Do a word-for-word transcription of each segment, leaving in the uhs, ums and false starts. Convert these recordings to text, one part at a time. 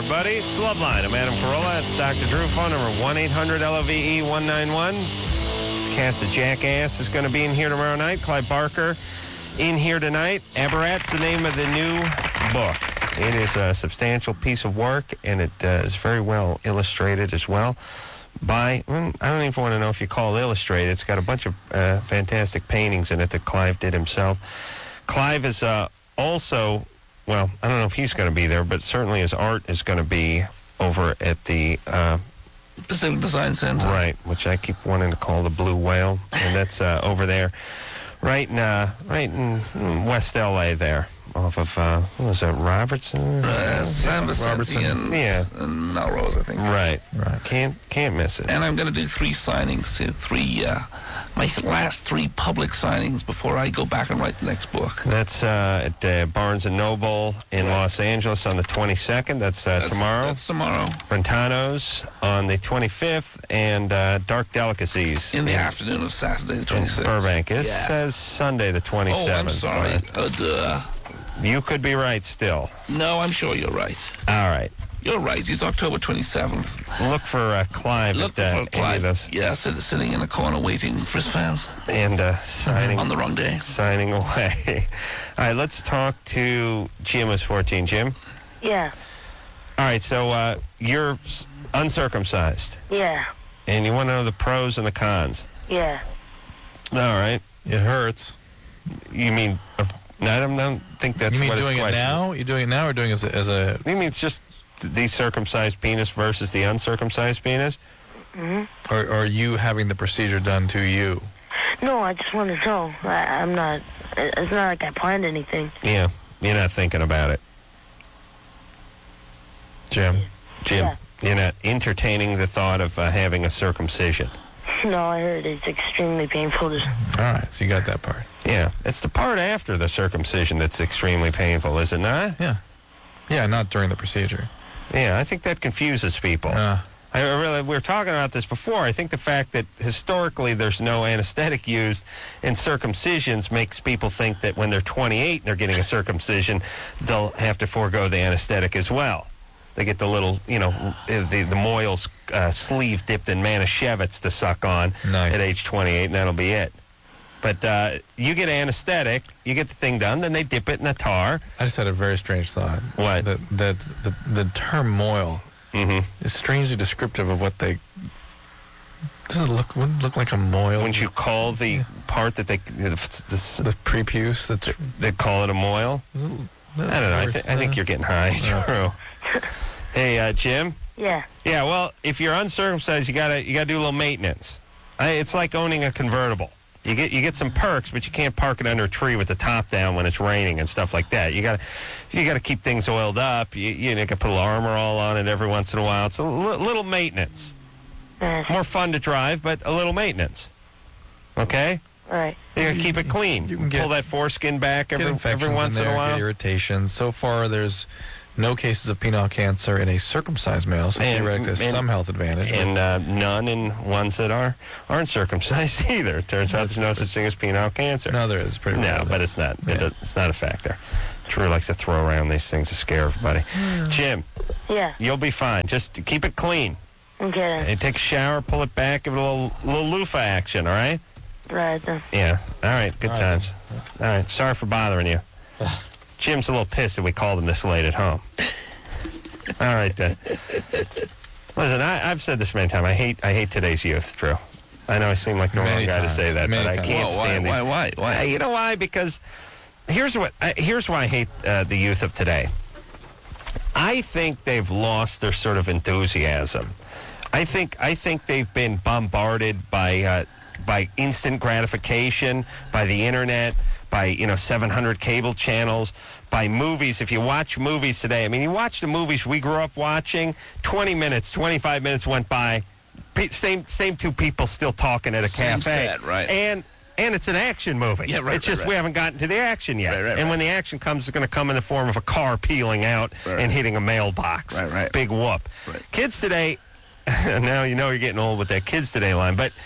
everybody. It's the Love Line. I'm Adam Carolla. That's Doctor Drew. Phone number one eight hundred L O V E one nine one. Cast of Jackass is going to be in here tomorrow night. Clive Barker in here tonight. Aberrat's the name of the new book. It is a substantial piece of work, and it uh, is very well illustrated as well. By, I don't even want to know if you call it illustrated. It's got a bunch of uh, fantastic paintings in it that Clive did himself. Clive is uh, also, well, I don't know if he's going to be there, but certainly his art is going to be over at the Uh, Pacific Design Center. Right, which I keep wanting to call the Blue Whale, and that's uh, over there, right in, uh, right in West L A there, off of, uh, what was that, Robertson? Uh, San Vicente and, yeah. and Melrose, I think. Right, right. Can't, can't miss it. And I'm going to do three signings, too. Three, uh, my last three public signings before I go back and write the next book. That's uh, at uh, Barnes and Noble in Los Angeles on the twenty-second. That's, uh, That's tomorrow. That's tomorrow. Brentano's on the twenty-fifth, and uh, Dark Delicacies. In the afternoon of Saturday, the twenty-sixth. Burbank. It Yeah. says Sunday, the twenty-seventh. Oh, I'm sorry. Uh, duh. You could be right still. No, I'm sure you're right. All right. You're right. It's October twenty-seventh. Look for uh, Clive Look at uh, for Clive. Those. Yeah, sit, sitting in a corner waiting for his fans. And uh, signing. On the wrong day. Signing away. All right, let's talk to Jim, who's fourteen. Jim? Yeah. All right, so uh, you're uncircumcised. Yeah. And you want to know the pros and the cons. Yeah. All right. It hurts. You mean, uh, I don't, don't think that's you mean what doing his it question. now? You're doing it now or doing it as a... As a You mean it's just the circumcised penis versus the uncircumcised penis? Mm-hmm. or, or are you having the procedure done to you? No, I just want to know. I, I'm not... It's not like I planned anything. Yeah, you're not thinking about it. Jim? Jim, Yeah. you're not entertaining the thought of uh, having a circumcision. No, I heard it's extremely painful. To... All right, so you got that part. Yeah, it's the part after the circumcision that's extremely painful, is it not? Yeah. Yeah, not during the procedure. Yeah, I think that confuses people. Uh, I really, we were talking about this before. I think the fact that historically there's no anesthetic used in circumcisions makes people think that when they're twenty-eight and they're getting a circumcision, they'll have to forego the anesthetic as well. They get the little, you know, the the Moyle's uh, sleeve dipped in Manischewitz to suck on Nice. at age twenty-eight, and that'll be it. But uh, you get anesthetic, you get the thing done, then they dip it in the tar. I just had a very strange thought. What? That, that the, the term moil Mm-hmm. is strangely descriptive of what they... Does it look, wouldn't it look like a moil? Wouldn't you call the part that they the, the, The prepuce? That's... they call it a moil? I don't know. I, th- I think you're getting high. True. Hey, uh, Jim. Yeah. Yeah. Well, if you're uncircumcised, you gotta you gotta do a little maintenance. I, it's like owning a convertible. You get you get some perks, but you can't park it under a tree with the top down when it's raining and stuff like that. You gotta you gotta keep things oiled up. You you know, gotta put a little armor all on it every once in a while. It's a li- little maintenance. Uh, More fun to drive, but a little maintenance. Okay. all right. You gotta keep it clean. You can get- pull that foreskin back Get every infections every once in, in, there, a while. Get irritations. So far, there's no cases of penile cancer in a circumcised male, so And- theoretically there's and- some health advantage. And uh, none in ones that are aren't circumcised either. It turns out there's no such thing as penile cancer. no, there is. Pretty No, rare, but it's not. Yeah. It does, it's not a factor. Drew likes to throw around these things to scare everybody. Jim, Yeah. you'll be fine. Just keep it clean. Okay then. And take a shower, pull it back, give it a little, little loofah action, all right? Right then. Yeah. All right. Good All right. times. All right. Sorry for bothering you. Jim's a little pissed that we called him this late at home. All right, then. Listen, I, I've said this many times. I hate I hate today's youth, Drew. I know I seem like the Many wrong guy times. to say that, Many but I times. can't Well, why, stand why, these. why, why? Uh, you know why? Because here's what uh, here's why I hate uh, the youth of today. I think they've lost their sort of enthusiasm. I think I think they've been bombarded by uh, by instant gratification, by the internet, by you know seven hundred cable channels, by movies. If you watch movies today, I mean, you watch the movies we grew up watching. Twenty minutes, twenty-five minutes went by. Pe- Same same two people still talking at a Same cafe, set, right. and. And it's an action movie. Yeah, right, It's right, just right. we haven't gotten to the action yet. Right, right, and right. when the action comes, it's going to come in the form of a car peeling out Right. and hitting a mailbox. Right, right. Big whoop. Right. Kids today, now you know you're getting old with that kids today line, but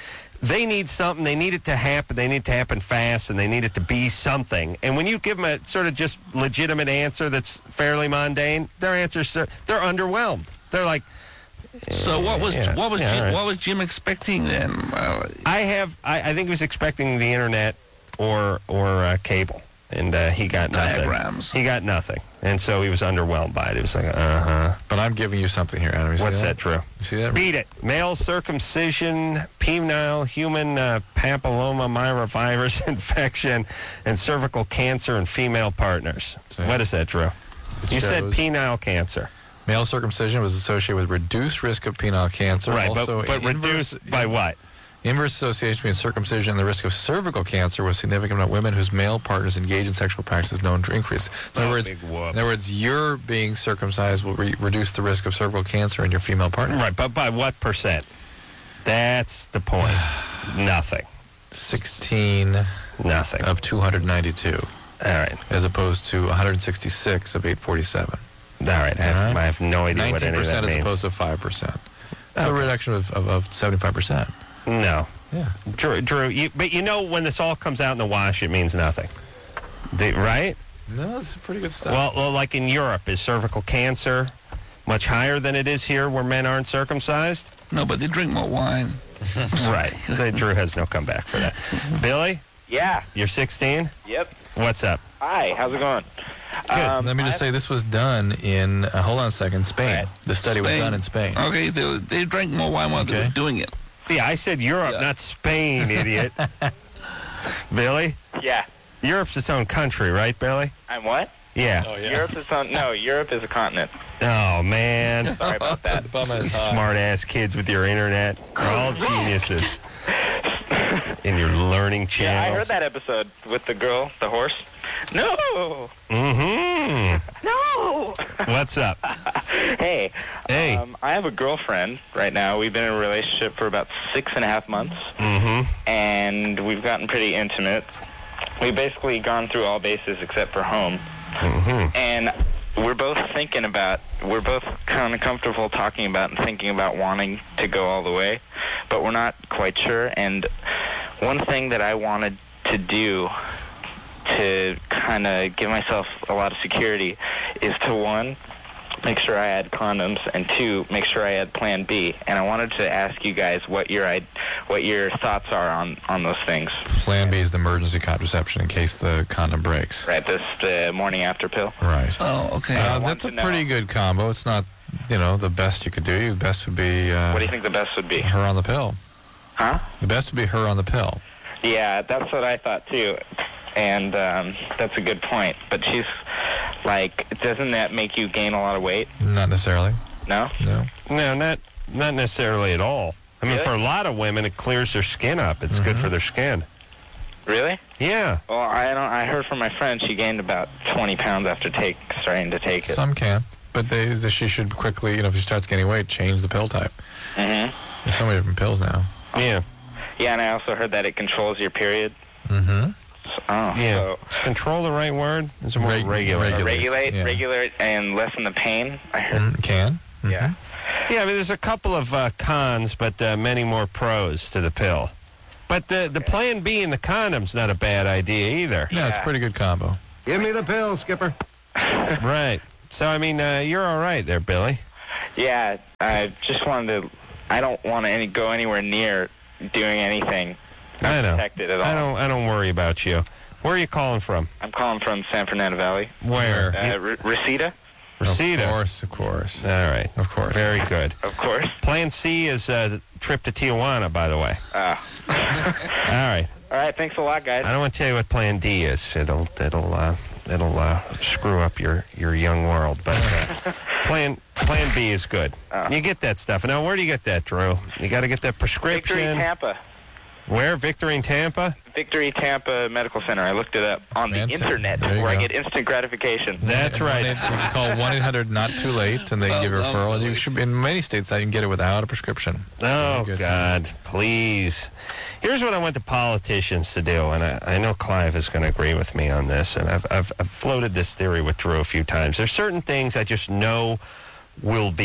they need something. They need it to happen. They need it to happen fast, and they need it to be something. And when you give them a sort of just legitimate answer that's fairly mundane, their answers, they're underwhelmed. They're like, So what was Yeah, what was yeah, Jim, all right. what was Jim expecting then? Uh, I have, I, I think he was expecting the internet or or uh, cable, and uh, he got nothing. Diagrams. He got nothing, and so he was underwhelmed by it. He was like, uh huh. But I'm giving you something here, Adam. You see What's that? that, Drew? You see that? Beat it. Male circumcision, penile human uh, papilloma myrovirus infection, and cervical cancer in female partners. See? What is that, Drew? It You said shows penile cancer. Male circumcision was associated with reduced risk of penile cancer. Right, also, but, but inverse- reduced by what? Inverse association between circumcision and the risk of cervical cancer was significant among women whose male partners engage in sexual practices known to increase. In other Oh, words, big whoop. in other words, your being circumcised will re- reduce the risk of cervical cancer in your female partner. Right, but by what percent? That's the point. Nothing. sixteen Nothing. of two hundred ninety-two, All right. as opposed to one hundred sixty-six of eight forty-seven. All right. I have, All right. I have no idea what nineteen any of that percent as means. opposed to five percent. So Okay. a reduction of, of, of seventy-five percent. No. Yeah. Drew, Drew you, but you know when this all comes out in the wash, it means nothing. The- right? No, it's pretty good stuff. Well, well, like in Europe, is cervical cancer much higher than it is here where men aren't circumcised? no, but they drink more wine. Right. The- Drew has no comeback for that. Billy, Yeah. you're sixteen? Yep. What's up? Hi. How's it going? Good. Um, Let me just I- say this was done in, uh, hold on a second, Spain. Right. The study was Spain. done in Spain. Okay, they, they drank more wine while they Okay. were doing it. Yeah, I said Europe, Yeah. not Spain, idiot. Billy, Yeah. Europe's its own country, right, Billy? I'm what? Yeah. Europe is on. No, Europe is a continent. Oh, man. Sorry about that. Smart-ass kids with your internet. They're all geniuses. In your learning Yeah, channels. I heard that episode with the girl, the horse. No. Mm-hmm. No. What's up? Hey. Hey. Um, I have a girlfriend right now. We've been in a relationship for about six and a half months, Mm-hmm. and we've gotten pretty intimate. We've basically gone through all bases except for home. Mm-hmm. And we're both thinking about, we're both kind of comfortable talking about and thinking about wanting to go all the way, but we're not quite sure. And one thing that I wanted to do to kind of give myself a lot of security is to, one, make sure I had condoms, and two, make sure I had Plan B. And I wanted to ask you guys what your I, what your thoughts are on, on those things. Plan B is the emergency contraception in case the condom breaks. Right, this the morning after pill. Right. Oh, okay. Uh, want that's a to know. pretty good combo. It's not, you know, the best you could do. The best would be uh, What do you think the best would be? her on the pill. Huh? The best would be her on the pill. Yeah, that's what I thought too, and um, that's a good point. But she's like, doesn't that make you gain a lot of weight? Not necessarily. No. No. No, not not necessarily at all. I mean, Really? for a lot of women, it clears their skin up. It's good for their skin. Really? Yeah. Well, I don't. I heard from my friend she gained about twenty pounds after take starting to take it. Some can. But they, they- she should quickly, you know, if she starts gaining weight, change the pill type. hmm There's so many different pills now. Yeah. Yeah, and I also heard that it controls your period. Mm-hmm. So, oh, Yeah. so Is control the right word? Is it more Reg- regular? regular. uh, regulate, yeah. regulate, and lessen the pain. I heard. Mm, can. Mhm. Yeah. Yeah, I mean, there's a couple of uh, cons, but uh, many more pros to the pill. But the the Plan B and the condom's not a bad idea either. Yeah, it's a Yeah. pretty good combo. Give me the pill, Skipper. Right. So, I mean, uh, you're all right there, Billy. Yeah, I just wanted to. I don't want to any go anywhere near doing anything I know. protected at all. I don't. I don't worry about you. Where are you calling from? I'm calling from San Fernando Valley. Where? Uh, R- Reseda, Reseda. Of course, of course. All right. Of course. Very good. of course. Plan C is a uh, trip to Tijuana, by the way. Uh, All right. all right, thanks a lot, guys. I don't want to tell you what Plan D is. It'll it'll uh, it'll uh, screw up your, your young world. But uh, Plan Plan B is good. You get that stuff. Now, where do you get that, Drew? You got to get that prescription. Victory Tampa. Where? Victory in Tampa? Victory Tampa Medical Center. I looked it up on the Fantastic. internet There you where I go. get instant gratification. That's right. You can call one eight hundred not too late, and they give you a referral. You should, in many states, now you can get it without a prescription. Oh, Very good. God, please. Here's what I want the politicians to do, and I, I know Clive is going to agree with me on this, and I've, I've, I've floated this theory with Drew a few times. There's certain things I just know will be.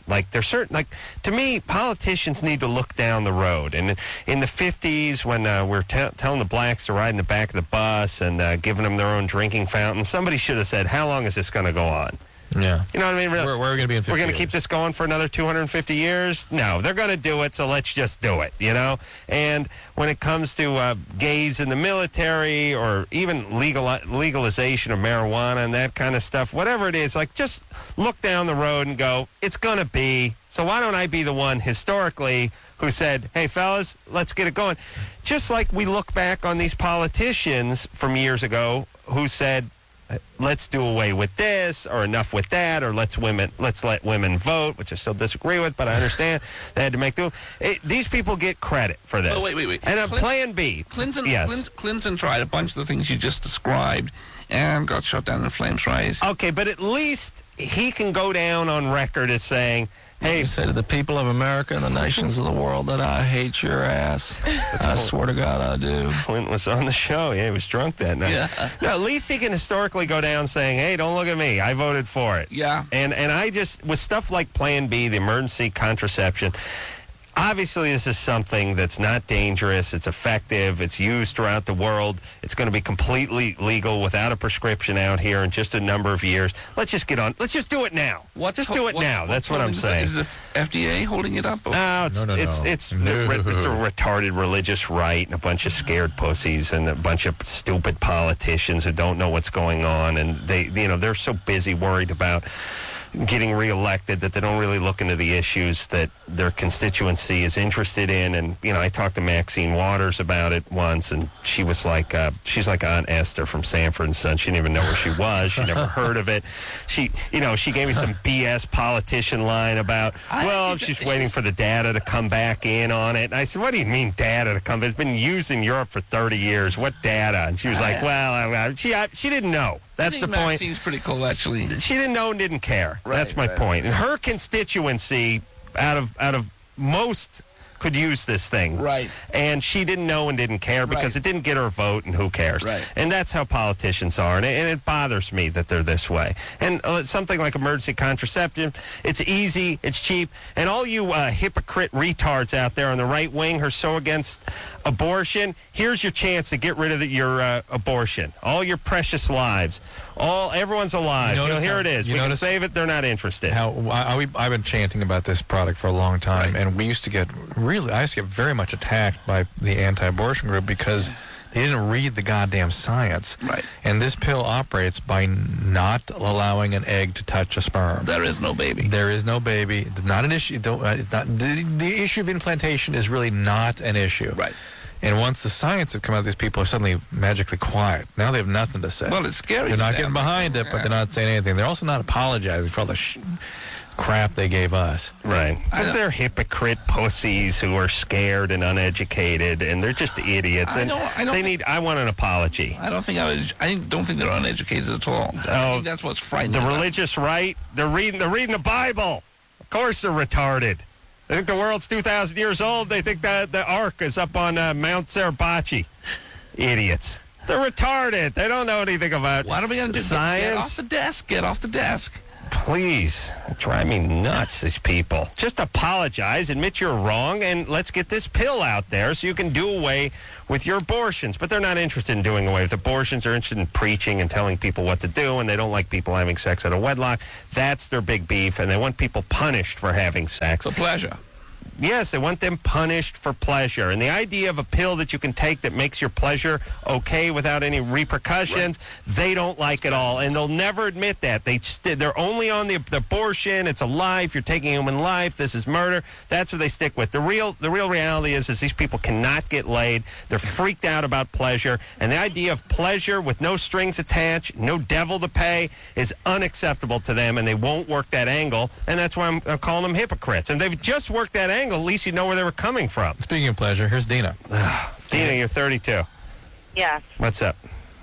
Like, there's certain, like, to me, politicians need to look down the road. And in the fifties, when uh, we we're t- telling the blacks to ride in the back of the bus and uh, giving them their own drinking fountain, somebody should have said, how long is this going to go on? Yeah. You know what I mean? Really, Where, where are we going to be in fifty We're going to years? keep this going for another two hundred fifty years? No, they're going to do it, so let's just do it, you know? And when it comes to uh, gays in the military or even legal legalization of marijuana and that kind of stuff, whatever it is, like, just look down the road and go, it's going to be. So why don't I be the one historically who said, hey, fellas, let's get it going? Just like we look back on these politicians from years ago who said, let's do away with this, or enough with that, or let's women let's let women vote, which I still disagree with, but I understand they had to make do. It, these people get credit for this. Oh, wait, wait, wait. And a Clin- Plan B. Clinton, yes. Clinton, Clinton tried a bunch of the things you just described and got shot down in flames, right? Okay, but at least he can go down on record as saying, hey, You say to the people of America and the nations of the world that I hate your ass. I swear to God I do. Clint was on the show. Yeah, he was drunk that night. Yeah. No, at least he can historically go down saying, hey, don't look at me. I voted for it. Yeah. And and I just, with stuff like Plan B, the emergency contraception, obviously this is something that's not dangerous. It's effective. It's used throughout the world. It's going to be completely legal without a prescription out here in just a number of years. Let's just get on. Let's just do it now. What's just ho- do it what's- now. what's That's what I'm holding- saying. Is the F D A holding it up? No, it's No, no, it's no. it's No. it's a retarded religious right and a bunch of scared pussies and a bunch of stupid politicians who don't know what's going on, and they you know they're so busy worried about getting reelected that they don't really look into the issues that their constituency is interested in. And you know, I talked to Maxine Waters about it once, and she was like, uh, she's like Aunt Esther from Sanford and Son. She didn't even know where she was. She never heard of it. She, you know, she gave me some B S politician line about, I- well, she's- she's waiting for the data to come back in on it. And I said, what do you mean data to come? It's been used in Europe for thirty years. What data? And she was like, well, I, I, she I, she didn't know. That's I the think point. Maxine's pretty cool, actually. She didn't know and didn't care. Right, That's my right. point. And her constituency, out of out of most, could use this thing. Right. And she didn't know and didn't care because Right. it didn't get her vote, and who cares? Right. And that's how politicians are, and it, and it bothers me that they're this way. And uh, something like emergency contraception, it's easy, it's cheap, and all you uh, hypocrite retards out there on the right wing who are so against abortion, here's your chance to get rid of the, your uh, abortion. All your precious lives. All Everyone's alive. You You know, notice here how- it is. you We can notice save it. They're not interested. How I, I, I've been chanting about this product for a long time, and we used to get really, I used to get very much attacked by the anti-abortion group because they didn't read the goddamn science. Right. And this pill operates by not allowing an egg to touch a sperm. There is no baby. There is no baby. Not an issue. Don't, uh, it's not, the, the issue of implantation is really not an issue. Right. And once the science have come out, these people are suddenly magically quiet. Now they have nothing to say. Well, it's scary. They're to not them. getting behind it, but they're not saying anything. They're also not apologizing for all the sh- crap they gave us. Right. I don't- They're hypocrite pussies who are scared and uneducated, and they're just idiots. I And don't- I don't they think- need. I want an apology. I don't think I would. I don't think they're uneducated at all. I Oh, think that's what's frightening. The about it. religious right. They're reading. They're reading the Bible. Of course, they're retarded. They think the world's two thousand years old. They think that the Ark is up on uh, Mount Sarabachi. Idiots. They're retarded. They don't know anything about What are we going to do? Get- science. Get off the desk. Get off the desk. Please, drive me nuts, these people. Just apologize, admit you're wrong, and let's get this pill out there so you can do away with your abortions. But they're not interested in doing away with abortions. They're interested in preaching and telling people what to do, and they don't like people having sex out of wedlock. That's their big beef, and they want people punished for having sex. It's a pleasure. Yes, they want them punished for pleasure. And the idea of a pill that you can take that makes your pleasure okay without any repercussions, they don't like at all. And they'll never admit that. They st- they're only on the, the abortion. It's a life. You're taking human life. This is murder. That's what they stick with. The real the real reality is, is these people cannot get laid. They're freaked out about pleasure. And the idea of pleasure with no strings attached, no devil to pay, is unacceptable to them. And they won't work that angle. And that's why I'm, I'm calling them hypocrites. And they've just worked that angle. At least you know where they were coming from. Speaking of pleasure, here's Dina. Dina, you're thirty-two. Yes. What's up?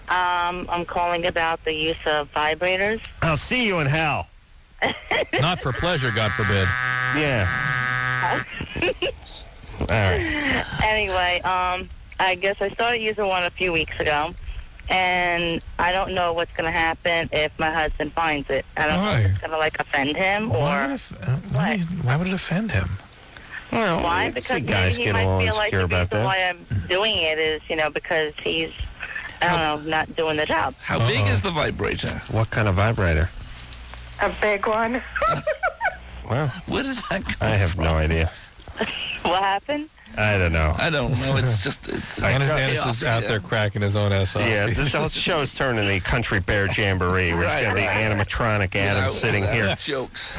Um, I'm calling about the use of vibrators. I'll see you in hell. Not for pleasure, God forbid. Yeah. All right. Anyway, um, I guess I started using one a few weeks ago, and I don't know what's going to happen if my husband finds it. I don't know Why? if it's going to, like, offend him or Why would, it, uh, why, what? why would it offend him? Well, why. it's Because the guys maybe he get a might little feel like insecure the about reason that. why I'm doing it is, you know, because he's, I don't know, not doing the job. How big Uh-oh. is the vibrator? What kind of vibrator? A big one. Well, Where did that come I have no idea. What happened? I don't know. I don't know. It's just it's. Dennis chaos, Dennis is out yeah. there cracking his own ass off. Yeah, He's this whole just- show's turning the Country Bear Jamboree. We're just Right, got the right. animatronic Adam Without- sitting without here. Jokes.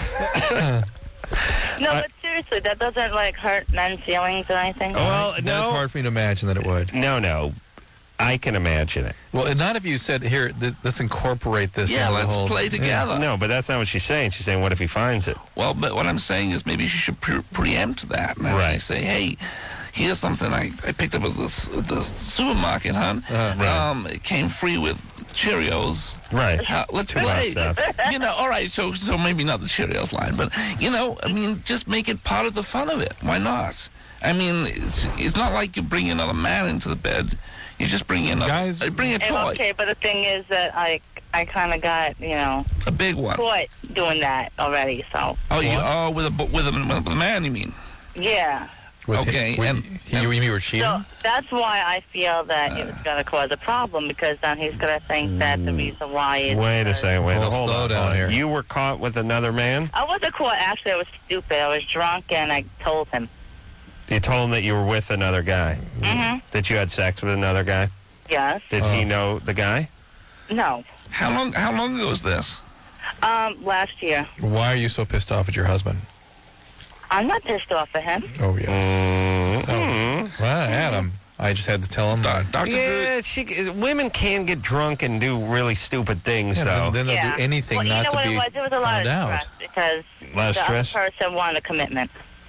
No, but seriously, that doesn't, like, hurt men's feelings or anything? Well, That's no. hard for me to imagine that it would. No, no. I can imagine it. Well, and not if you said, here, th- let's incorporate this Yeah, into the let's whole... play together. No, but that's not what she's saying. She's saying, what if he finds it? Well, but what I'm saying is maybe you should pre- preempt that. And Right. actually say, hey, here's something I, I picked up at the, s- at the supermarket, hon. Uh, right. Um, it came free with Cheerios. Right. Uh, let's Too much play. stuff. You know, all right, so so maybe not the Cheerios line, but, you know, I mean, just make it part of the fun of it. Why not? I mean, it's, it's not like you bring another man into the bed. You just bring in a, Guys- uh, bring a And, toy, okay, but the thing is that I, I kind of got, you know, a big one. caught doing that already, so, Oh, you, What? oh, with a bu- with a with a man, you mean? yeah. With Okay, him, and- with, he, you mean you were cheating? So that's why I feel that it's going to cause a problem, because then he's going to think that the reason why is... Wait a because- second. Wait, Well, hold slow on. down hold on. here. You were caught with another man? I wasn't caught. Actually, I was stupid. I was drunk, and I told him. You told him that you were with another guy? Mm-hmm. That you had sex with another guy? Yes. Did he Oh. know the guy? No. How long how long ago was this? Um, last year. Why are you so pissed off at your husband? I'm not pissed off at him. Oh, yes. Mm-hmm. Well, Adam, I just had to tell him. Do- Doctor Drew, Yeah, she, women can get drunk and do really stupid things, Yeah, though. then, then they'll Yeah. do anything well, not you know to what be it was? It was a lot found of out. stress because A lot of the stress? other person wanted a commitment.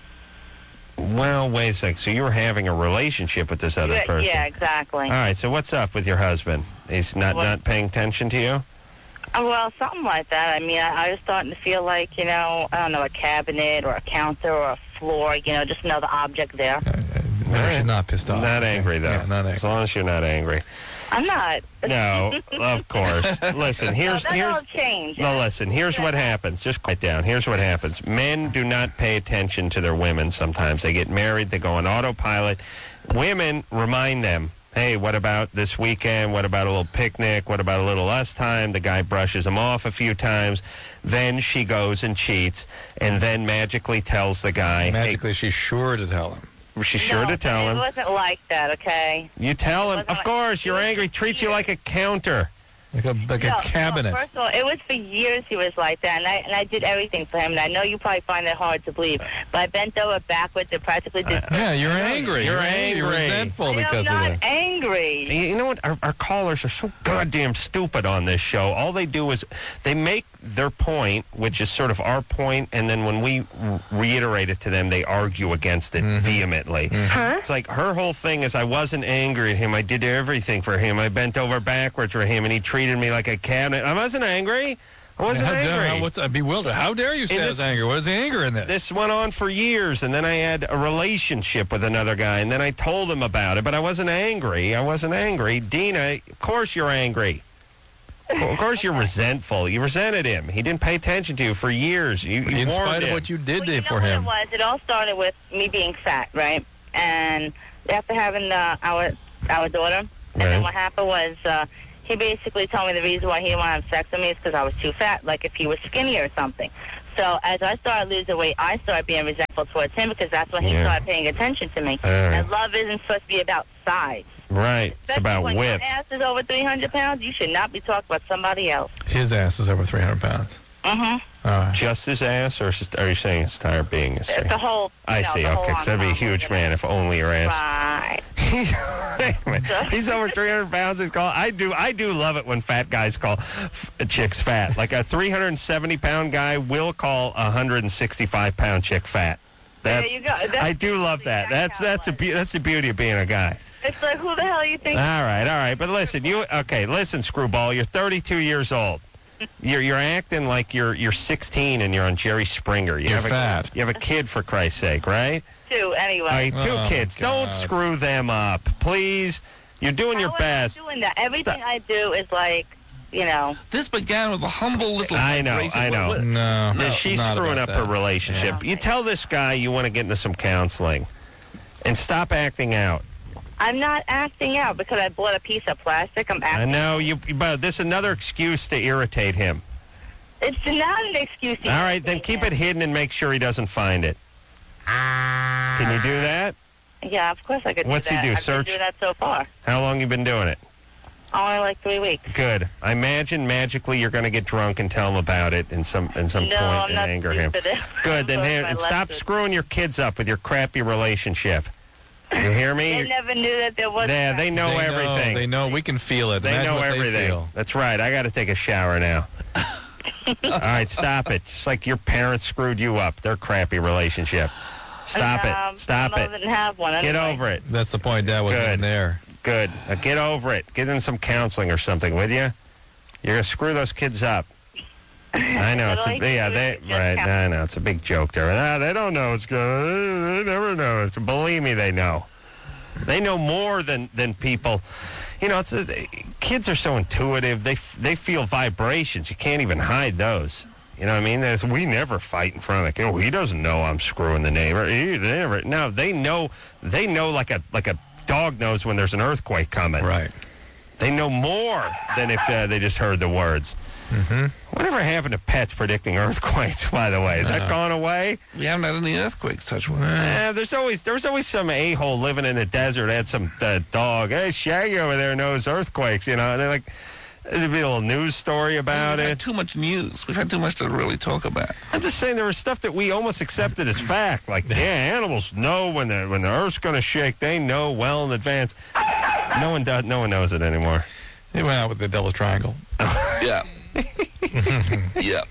Well, wait a second. So you were having a relationship with this other Yeah, person? yeah, exactly. All right, so what's up with your husband? He's not, What? not paying attention to you? Uh, well, something like that. I mean, I, I was starting to feel like, you know, I don't know, a cabinet or a counter or a floor, you know, just another object there. Uh, uh, no, All right. she's not pissed off. Not Okay. angry, though. Yeah, not As angry. long as you're not angry. I'm not. No, of course. Listen, No, here's that here's all changed. no. Listen, here's what happens. Just quiet down. Here's what happens. Men do not pay attention to their women. Sometimes they get married. They go on autopilot. Women remind them. Hey, what about this weekend? What about a little picnic? What about a little us time? The guy brushes them off a few times. Then she goes and cheats, and then magically tells the guy, Magically, she's sure to tell him. hey, she's sure No, to tell It him. wasn't like that, okay? You tell him, wasn't of like- course, you're it was angry, treats you like a counter. Like a, like No, a cabinet. No, first of all, it was for years he was like that, and I and I did everything for him. And I know you probably find that hard to believe, but I bent over backwards and practically did. yeah, you're angry. You're You're angry. resentful I because am of not that. angry. You you know what? Our, our callers are so goddamn stupid on this show. All they do is they make their point, which is sort of our point, and then when we r- reiterate it to them, they argue against it vehemently. Huh? It's like her whole thing is I wasn't angry at him. I did everything for him. I bent over backwards for him, and he treated me like a cabinet. I wasn't angry. I wasn't How dare- angry. how- what's, I'm bewildered. How dare you say I this- was angry? What is the anger in this? This went on for years, and then I had a relationship with another guy, and then I told him about it, but I wasn't angry. I wasn't angry. Dina, of course you're angry. Of course you're resentful. You resented him. He didn't pay attention to you for years. You, you in warned spite of him. what you did Well, to- you know for what him. it was? It all started with me being fat, right? And after having uh, our our daughter, and Right. then what happened was uh, he basically told me the reason why he didn't want to have sex with me is because I was too fat, like if he was skinny or something. So as I started losing weight, I started being resentful towards him because that's when he Yeah. started paying attention to me. All right. And love isn't supposed to be about size. Right. It's Especially about when width. your ass is over three hundred pounds, you should not be talking about somebody else. His ass is over three hundred pounds. Mm-hmm. All right. Just his ass, or just, are you saying his entire being is The whole. I you know, see. the whole Okay, so that'd be a ensemble, huge you know. man if only your ass. Right. Wait a minute. He's over three hundred pounds. He's called. I do. I do love it when fat guys call f- chicks fat. Like a three hundred seventy pound guy will call a one hundred sixty-five pound chick fat. That's, There you go. That's I do love exactly that. That's how it that's a was. be- that's the beauty of being a guy. It's like, who the hell you think? All right, all right. But listen, you okay? Listen, screwball. You're thirty-two years old. You're you're acting like you're you're sixteen and you're on Jerry Springer. You You're have fat. A, you have a kid for Christ's sake, right? Two, anyway. All right, two Oh, kids. Don't God. screw them up, please. You're doing your How am I best. doing that? Everything Stop. I do is like, you know. This began with a humble little. I know, vibration. I know. What- what- No, No, she's not screwing up about her that. relationship. Yeah. You tell this guy you want to get into some counseling, and stop acting out. I'm not acting out because I bought a piece of plastic. I'm I acting. know you, but this is another excuse to irritate him. It's not an excuse. to All right, then irritate keep him. it hidden and make sure he doesn't find it. Can you do that? Yeah, of course I could. What's do he that. do, I've search? been doing that so far. How long you been doing it? Only like three weeks. Good. I imagine magically you're going to get drunk and tell him about it in some in some No, point I'm and not anger him. stupid. Good. Then I'm here, my and stop lesson. screwing your kids up with your crappy relationship. You hear me? They never knew that there was. Yeah, they know They everything. They know. We can feel it. They Imagine know what everything. They feel. That's right. I got to take a shower now. All right, stop it. Just like your parents screwed you up, their crappy relationship. Stop Um, it. Stop some it. of them didn't have one. Get anyway. over it. That's the point. That wasn't Good. in there. Good. Now get over it. Get in some counseling or something, would you? You're gonna screw those kids up. I know it's All a I do yeah. is They just right. count- I know it's a big joke there. Ah, they don't know what's going. They never know. It's, believe me, they know. They know more than than people. You know, it's a, kids are so intuitive. They f- they feel vibrations. You can't even hide those. You know what I mean? There's, we never fight in front of the kid. Oh, he doesn't know I'm screwing the neighbor. He never. No, they know. They know like a like a dog knows when there's an earthquake coming. Right. They know more than if uh, they just heard the words. Mm-hmm. Whatever happened to pets predicting earthquakes? By the way, has that Uh, gone away? We haven't had any earthquakes, such one. Eh, there's always there's always some a hole living in the desert had some uh, dog. Hey, Shaggy over there knows earthquakes. You know, and they're like, there'd be a little news story about We've had it. too much news. We've had too much to really talk about. I'm just saying there was stuff that we almost accepted as fact. Like, yeah, animals know when the when the earth's going to shake. They know well in advance. No one does. No one knows it anymore. They went out with the Devil's Triangle. Yeah. yeah.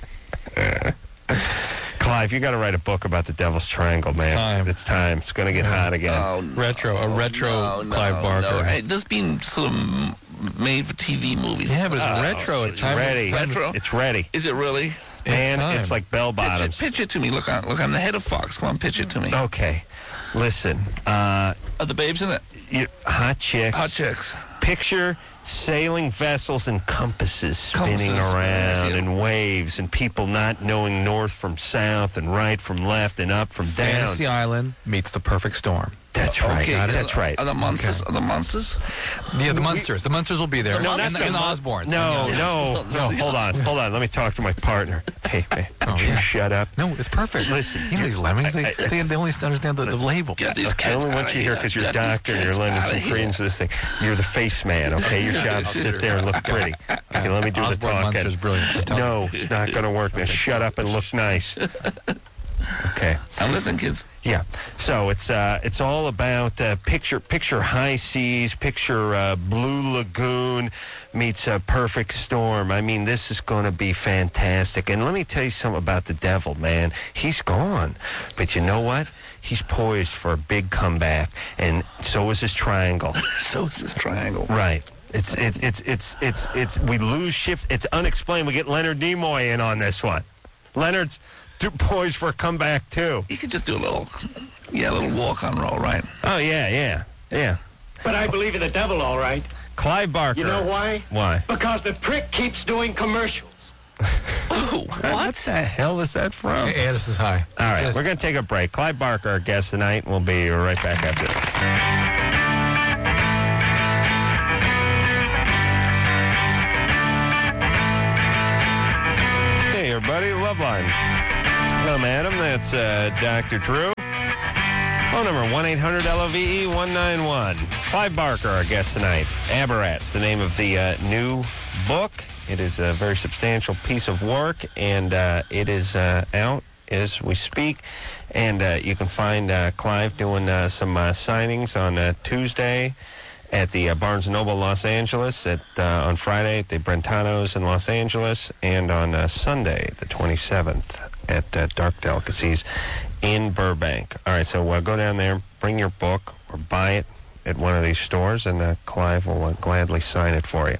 Clive, you got to write a book about the Devil's Triangle, man. Time. It's time. It's going to get hot again. Oh, no, Retro, a retro no, Clive no, Barker. No. Hey, there's been some made-for-T V movies. Yeah, but it's Oh, retro. It's time. ready. time- Retro? It's ready. Is it really? It's Man, time. it's like bell Pitch it, bottoms. pitch it to me. Look, I'm, look, I'm the head of Fox. Come on, pitch it to me. Okay. Listen, uh, Are the babes in it? you, hot chicks. Hot chicks. Picture sailing vessels and compasses spinning Compasses, around yeah. and waves and people not knowing north from south and right from left and up from down. Fantasy Island meets the perfect storm. That's right. Okay, That's right. Are the monsters? Are the monsters? Yeah, the Munsters. The Munsters will be there. No, and, not the, the and the Mun- Osbournes. No, And the- no, no. Hold on, hold on. Let me talk to my partner. Hey, man, Oh, would you yeah. shut up? No, it's perfect. Listen, you know these lemmings. They, I- I- they, they only understand the, the label. Get these I kids only want outta you here because you're a Get these doctor and you're kids lending outta some here. credence to this thing. You're the face man, okay? Your job is to sit there and look pretty. Okay, let me do the Osborne talking. Munster's brilliant. I'm telling No, it's not going to work. Now shut up and look nice. Okay. Now listen, kids. Yeah. So it's uh, it's all about uh, picture picture high seas, picture uh, blue lagoon meets a perfect storm. I mean, this is going to be fantastic. And let me tell you something about the devil, man. He's gone, but you know what? He's poised for a big comeback, and so is his triangle. So is this triangle. Right. It's it's it's it's it's it's we lose shifts. It's unexplained. We get Leonard Nimoy in on this one. Leonard's too poised for a comeback too. You could just do a little, yeah, a little walk-on roll, right? Oh yeah, yeah, yeah. But I believe in the devil, all right. Clive Barker. You know why? Why? Because the prick keeps doing commercials. Oh, What the hell is that from? you. Yeah, this is high. All right, That's it. we're going to take a break. Clive Barker, our guest tonight. We'll be right back after this. Hey, everybody, Loveline. I'm Adam. That's uh, Doctor Drew. Phone number one eight hundred L O V E one nine one. Clive Barker, our guest tonight. Aberrat's the name of the uh, new book. It is a very substantial piece of work, and uh, it is uh, out as we speak. And uh, you can find uh, Clive doing uh, some uh, signings on uh, Tuesday at the uh, Barnes and Noble Los Angeles, at uh, on Friday at the Brentanos in Los Angeles, and on uh, Sunday, the twenty-seventh, at uh, Dark Delicacies in Burbank. All right, so uh, go down there, bring your book, or buy it at one of these stores, and uh, Clive will uh, gladly sign it for you.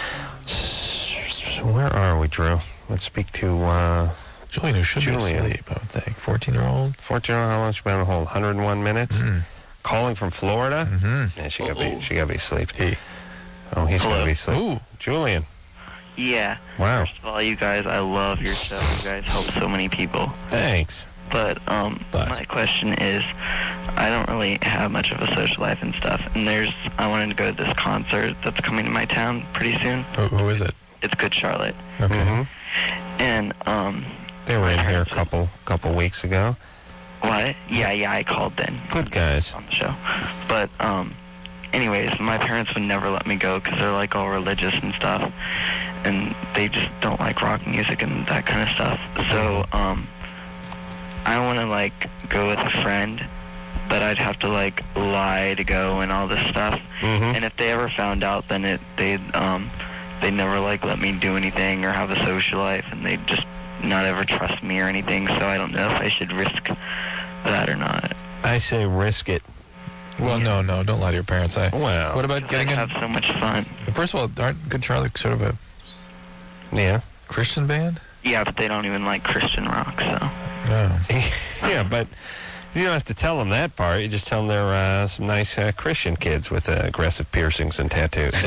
So where are we, Drew? Let's speak to uh, Julian, who should Julian. be asleep, I would think. fourteen-year-old. fourteen. How long has she been on hold? one hundred one minutes? Mm. calling from Florida. Mm-hmm. Yeah, she got to be. She got to be asleep. He. Oh, he's got to Hello. be asleep. Ooh. Julian. Yeah. Wow. First of all, you guys, I love your show. You guys help so many people. Thanks. But um, But. my question is, I don't really have much of a social life and stuff. And there's, I wanted to go to this concert that's coming to my town pretty soon. Who, who is it? It's Good Charlotte. Okay. Mhm. And um, They were in here a couple couple weeks ago. what? Yeah, yeah, I called then. Good guys. On the show. But um, anyways, my parents would never let me go because they're like all religious and stuff, and they just don't like rock music and that kind of stuff. So um, I want to like go with a friend, but I'd have to like lie to go and all this stuff. Mhm. And if they ever found out, then it they'd um, they'd never like let me do anything or have a social life, and they'd just not ever trust me or anything. So I don't know if I should risk that or not. I say risk it. Well, no, no, don't lie to your parents. I. Well. What about I'd getting have in? so much fun. First of all, aren't Good Charlotte sort of a Yeah. Christian band? Yeah, but they don't even like Christian rock, so. No. Yeah, but you don't have to tell them that part. You just tell them they're uh, some nice uh, Christian kids with uh, aggressive piercings and tattoos. They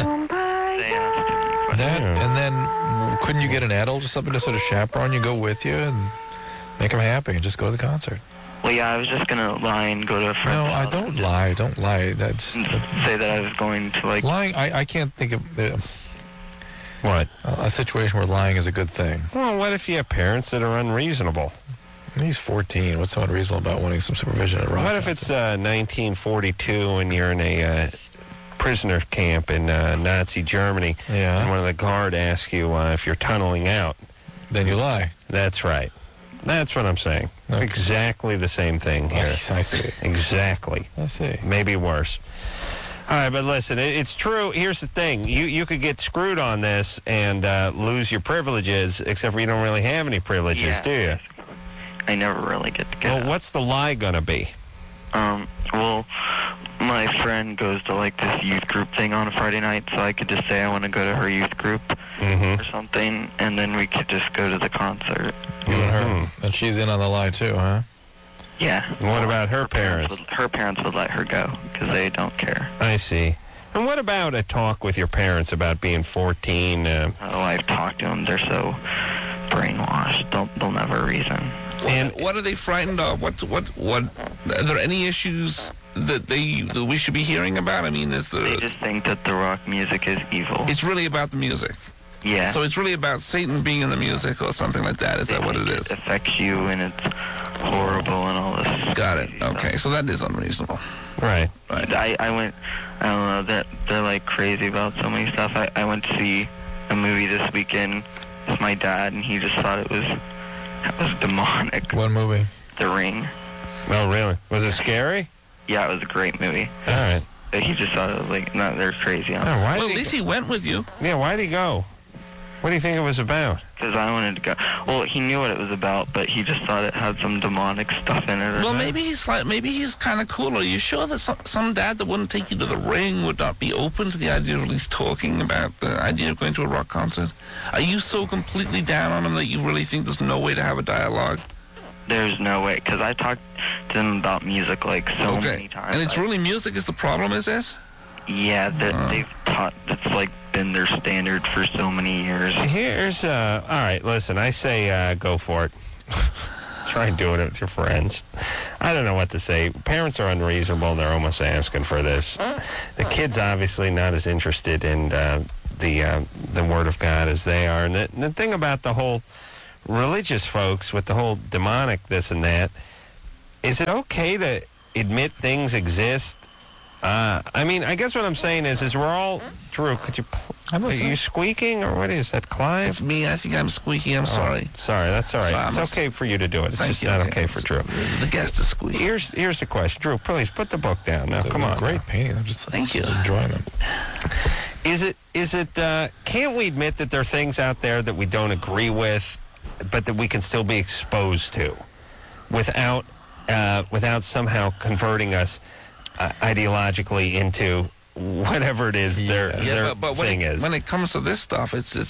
asked That, and then couldn't you get an adult or something to sort of chaperone you, go with you, and make them happy and just go to the concert? Well, yeah, I was just gonna lie and go to a friend's No, I house don't and lie. Don't lie. That's and say that I was going to like. lying. I, I can't think of uh, What? a situation where lying is a good thing. Well, what if you have parents that are unreasonable? He's fourteen. What's so unreasonable about wanting some supervision at a rock What if it's uh, nineteen forty-two and you're in a uh, prisoner camp in uh, Nazi Germany, Yeah. and one of the guard asks you uh, if you're tunneling out? Then you lie. That's right. That's what I'm saying. Okay. Exactly the same thing here. I see. Exactly. I see. Maybe worse. All right, but listen, it, it's true. Here's the thing. You you could get screwed on this and uh, lose your privileges, except for you don't really have any privileges, Yeah. do you? I never really get to get. Well, out. what's the lie going to be? Um. Well, my friend goes to like this youth group thing on a Friday night, so I could just say I want to go to her youth group Mm-hmm. or something, and then we could just go to the concert. You and her. Mhm. And she's in on the lie, too, huh? Yeah. What about her parents? would, her parents would let her go because they don't care. I see. And what about a talk with your parents about being fourteen? Uh, Oh, I've talked to them. They're so brainwashed. They'll they'll never reason. and What are they frightened of? What what what? Are there any issues that they that we should be hearing about? I mean, is They there? just think that the rock music is evil. It's really about the music. Yeah. So it's really about Satan being in the music or something like that. Is They that what it think is? It affects you and it's horrible and all this. Got it. crazy stuff. Okay, so that is unreasonable. right. Right. I, I went, I don't know, that they're like crazy about so many stuff. I, I went to see a movie this weekend with my dad, and he just thought it was, it was demonic. What movie? The Ring. Oh, really? Was it scary? Yeah, it was a great movie. All right. But he just thought it was like, no, they're crazy. Oh, why Well, did at he least he went with you. go? Yeah, why did he go? What do you think it was about? Because I wanted to go. Well, he knew what it was about, but he just thought it had some demonic stuff in it. Or Well, something. maybe he's like, maybe he's kind of cool. Are you sure that some, some dad that wouldn't take you to the Ring would not be open to the idea of at least talking about the idea of going to a rock concert? Are you so completely down on him that you really think there's no way to have a dialogue? There's no way, because I talked to them about music like so many times. And it's I- really music is the problem, is it? Yeah, that Uh. they've taught, that's like been their standard for so many years. Here's, uh, all right, listen, I say uh, go for it. Try doing it with your friends. I don't know what to say. Parents are unreasonable. They're almost asking for this. The kid's obviously not as interested in uh, the uh, the Word of God as they are. And the, the thing about the whole religious folks with the whole demonic this and that, is it okay to admit things exist? Uh, I mean, I guess what I'm saying is, is we're all, Drew, could you, pl- I'm are listening. you squeaking or what is that, Clive? It's me. I think I'm squeaky. I'm sorry. Oh, sorry, that's all right. Sorry, it's I'm a- okay for you to do it. It's Thank just you. not okay for Drew. The guest is squeaky. Here's here's the question, Drew. Please put the book down now. They're Come on. Great painting. I'm just, Thank you. just enjoying them. Is it is it? Uh, can't we admit that there are things out there that we don't agree with, but that we can still be exposed to, without uh, without somehow converting us uh, ideologically into whatever it is their Yeah. Yeah, their but, but when thing it, is? when it comes to this stuff, it's it's it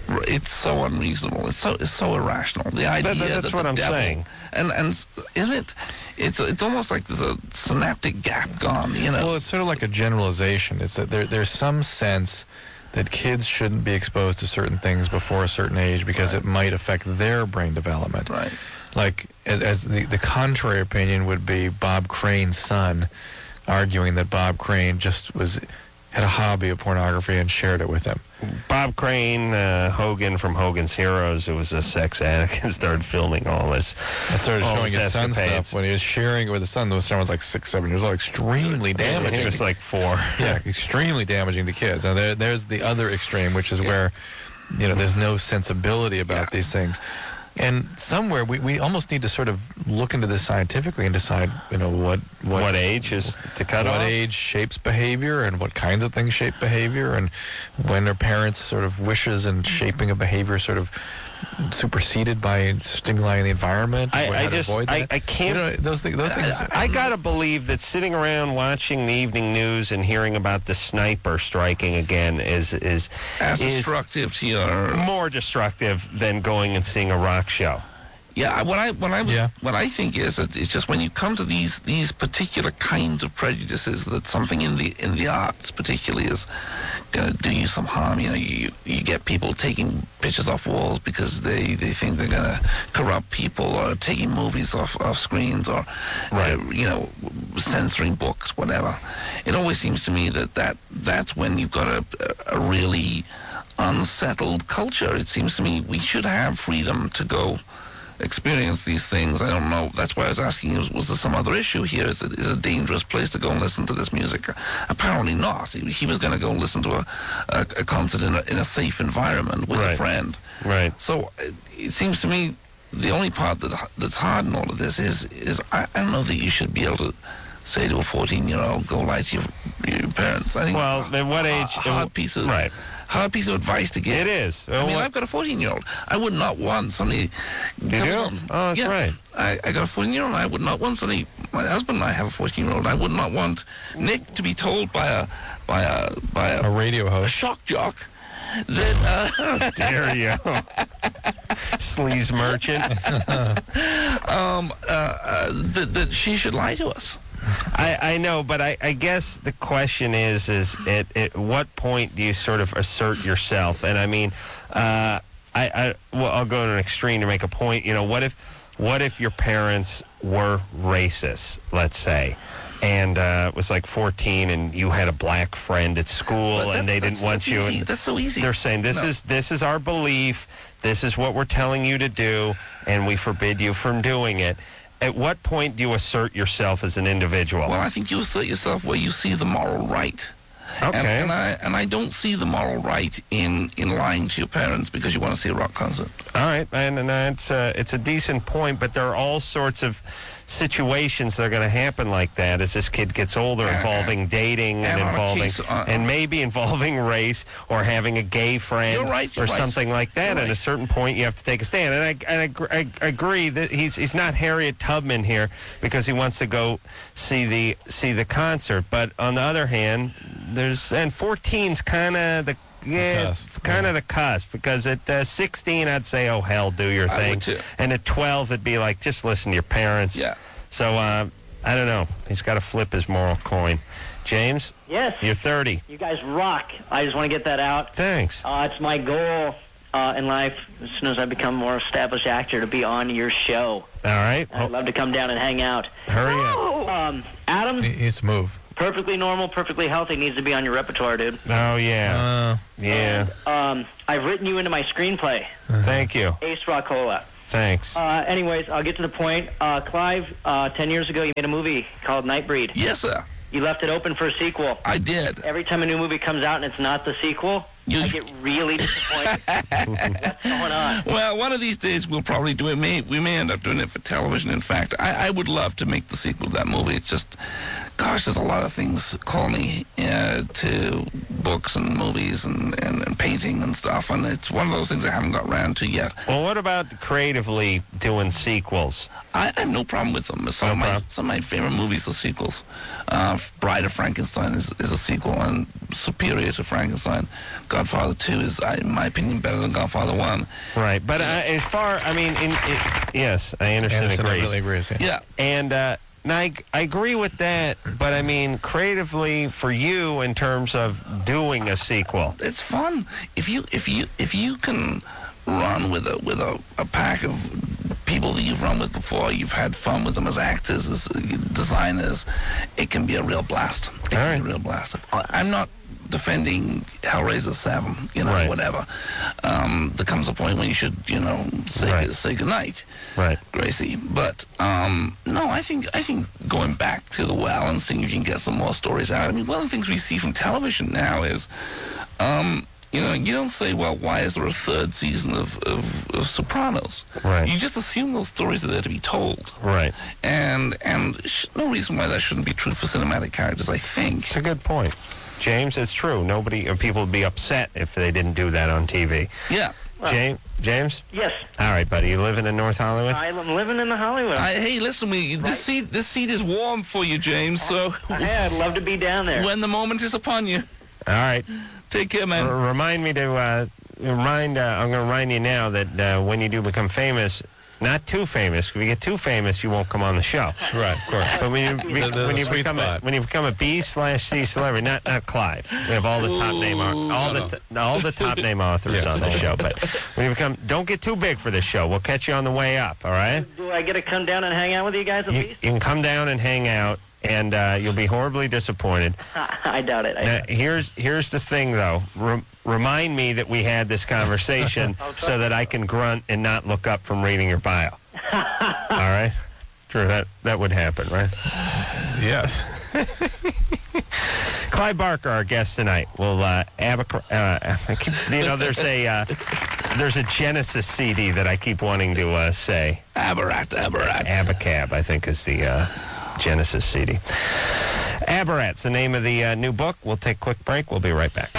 it's so unreasonable. It's so it's so irrational. The idea That- that's that what the I'm devil, saying. And and isn't it? It's it's almost like there's a synaptic gap gone. You know. Well, it's sort of like a generalization. It's that there there's some sense that kids shouldn't be exposed to certain things before a certain age because Right. it might affect their brain development. Right. Like, as, as the, the contrary opinion would be Bob Crane's son arguing that Bob Crane just was had a hobby of pornography and shared it with him. Bob Crane, uh, Hogan from Hogan's Heroes, who was a sex addict and started filming all this. I started all showing his son escapades. stuff when he was sharing it with his son. The son was like six, seven years old. Extremely damaging. He was like four. Yeah, extremely damaging to kids. And there, there's the other extreme, which is where, you know, there's no sensibility about Yeah. these things. And somewhere we, we almost need to sort of look into this scientifically and decide, you know, what what, What age is the cutoff? what age shapes behavior and what kinds of things shape behavior, and when are parents' sort of wishes and shaping of behavior sort of superseded by stimuli in the environment? I- or I how to just- avoid I- that? I can't- You know, those things. Those things I, I gotta believe that sitting around watching the evening news and hearing about the sniper striking again is is As is destructive to your more destructive than going and seeing a rock show. Yeah, what I what I would- Yeah. what I think is that it's just when you come to these these particular kinds of prejudices that something in the in the arts particularly is going to do you some harm. You know, you you get people taking pictures off walls because they, they think they're going to corrupt people, or taking movies off off screens, or uh, you know, censoring books, whatever. It always seems to me that, that that's when you've got a a really unsettled culture. It seems to me we should have freedom to go experience these things. I don't know. That's why I was asking, was, was there some other issue here? Is it, is it a dangerous place to go and listen to this music? Apparently not. He, he was going to go and listen to a, a, a concert in a, in a safe environment with Right. a friend. Right. So it, it seems to me the only part that that's hard in all of this is, is I, I don't know that you should be able to say to a fourteen-year-old, go lie to your, your parents. I think Well, it's a at what hard- age- hard piece of right. hard piece of advice to give. It is. I Well, mean, what- I've got a fourteen-year-old. I would not want somebody. You coming do? home- Oh, that's yeah, right. I, I got a fourteen-year-old. I would not want somebody. My husband and I have a fourteen-year-old. I would not want Nick to be told by a by a by a, a radio a host. shock jock that uh, Dare you. Sleaze merchant. um uh, uh, that that she should lie to us. I, I know, but I, I guess the question is, is at, at what point do you sort of assert yourself? And I mean, uh, I, I, well, I'll go to an extreme to make a point. You know, what if, what if your parents were racist, let's say, and uh, it was like fourteen, and you had a black friend at school, But and they that's- didn't want that's you. easy. And That's so easy. they're saying this No. is this is our belief. This is what we're telling you to do, and we forbid you from doing it. At what point do you assert yourself as an individual? Well, I think you assert yourself where you see the moral right. Okay. And, and I and I don't see the moral right in, in lying to your parents because you want to see a rock concert. All right, and, and uh, it's a it's a decent point, but there are all sorts of situations that are going to happen like that as this kid gets older, And- involving dating and, and on a involving case- uh, and maybe involving race or having a gay friend You're right, you're or right. something like that. You're At a right. certain point, you have to take a stand. And I and I, gr- I agree that he's he's not Harriet Tubman here because he wants to go see the see the concert. But on the other hand, there's and fourteen's kind of the yeah, cusp, it's kind of the cusp because at uh, sixteen, I'd say, oh, hell, do your I thing. would too. And at twelve, it'd be like, just listen to your parents. Yeah. So, uh, I don't know. He's got to flip his moral coin. James, Yes. you're thirty. You guys rock. I just want to get that out. Thanks. Uh, it's my goal uh, in life, as soon as I become a more established actor, to be on your show. All right. I'd love to come down and hang out. Hurry up. Um, Adam, He needs to move. perfectly normal, perfectly healthy, needs to be on your repertoire, dude. Oh, yeah. Uh, yeah. Um, I've written you into my screenplay, Thank you. Ace Rockola. Thanks. Uh, anyways, I'll get to the point. Uh, Clive, uh, ten years ago, you made a movie called Nightbreed. Yes, sir. You left it open for a sequel. I did. Every time a new movie comes out and it's not the sequel, You- I get really disappointed. What's going on? Well, one of these days we'll probably do it. May we may end up doing it for television. In fact, I, I would love to make the sequel to that movie. It's just gosh, there's a lot of things that call me uh, to books and movies and, and, and painting and stuff, and it's one of those things I haven't got around to yet. Well, what about creatively doing sequels? I, I have no problem with them. Some, No of my, problem. some of my favorite movies are sequels. Uh, Bride of Frankenstein is, is a sequel and superior to Frankenstein. Godfather two is, I, in my opinion, better than Godfather one. Right, but uh, as far, I mean, in, in, yes, I understand. Anderson agrees. really agrees. Yeah. Yeah. And uh, and I, I agree with that, but I mean, creatively for you in terms of doing a sequel. It's fun if you if you if you can run with a with a, a pack of people that you've run with before. You've had fun with them as actors, as uh, designers. It can be a real blast. It can All right. be a real blast. I- I'm not defending Hellraiser seven, you know, Right. whatever. Um, there comes a point when you should, you know, say Right. say goodnight, Right. Gracie. But um, no, I think I think going back to the well and seeing if you can get some more stories out. I mean, one of the things we see from television now is, um, you know, you don't say, well, why is there a third season of, of, of Sopranos? Right. You just assume those stories are there to be told. Right. And and sh- no reason why that shouldn't be true for cinematic characters, I think. It's a good point. James, it's true. Nobody, or people would be upset if they didn't do that on T V. Yeah. James, James? Yes, All right, buddy. You living in North Hollywood? I'm living in the Hollywood. I, hey, listen, we this seat this seat is warm for you, James. So Hey, I'd love to be down there. when the moment is upon you, All right. take care, man. R- remind me to, uh, remind, uh, I'm going to remind you now that uh, when you do become famous, not too famous, if you get too famous, you won't come on the show. Right, of course. But when you, be, The- the when you sweet become a, spot. when you become a B slash C celebrity, not not Clive. We have all the top name au- all the t- all the top name authors Yes. on the show. But when you become, don't get too big for this show. We'll catch you on the way up. All right. Do I get to come down and hang out with you guys at You, least? you can come down and hang out, and uh, you'll be horribly disappointed. I doubt it. I Now, here's here's the thing, though. Re- remind me that we had this conversation so that I can grunt and not look up from reading your bio. All right? True, that, that would happen, right? Yes. Clive Barker, our guest tonight. Will uh, abac- uh, I keep, you know, there's a uh, there's a Genesis C D that I keep wanting to uh, say. Aberrat, Aberrat. Abacab, I think, is the uh, Genesis C D. Aberrat's the name of the uh, new book. We'll take a quick break. We'll be right back.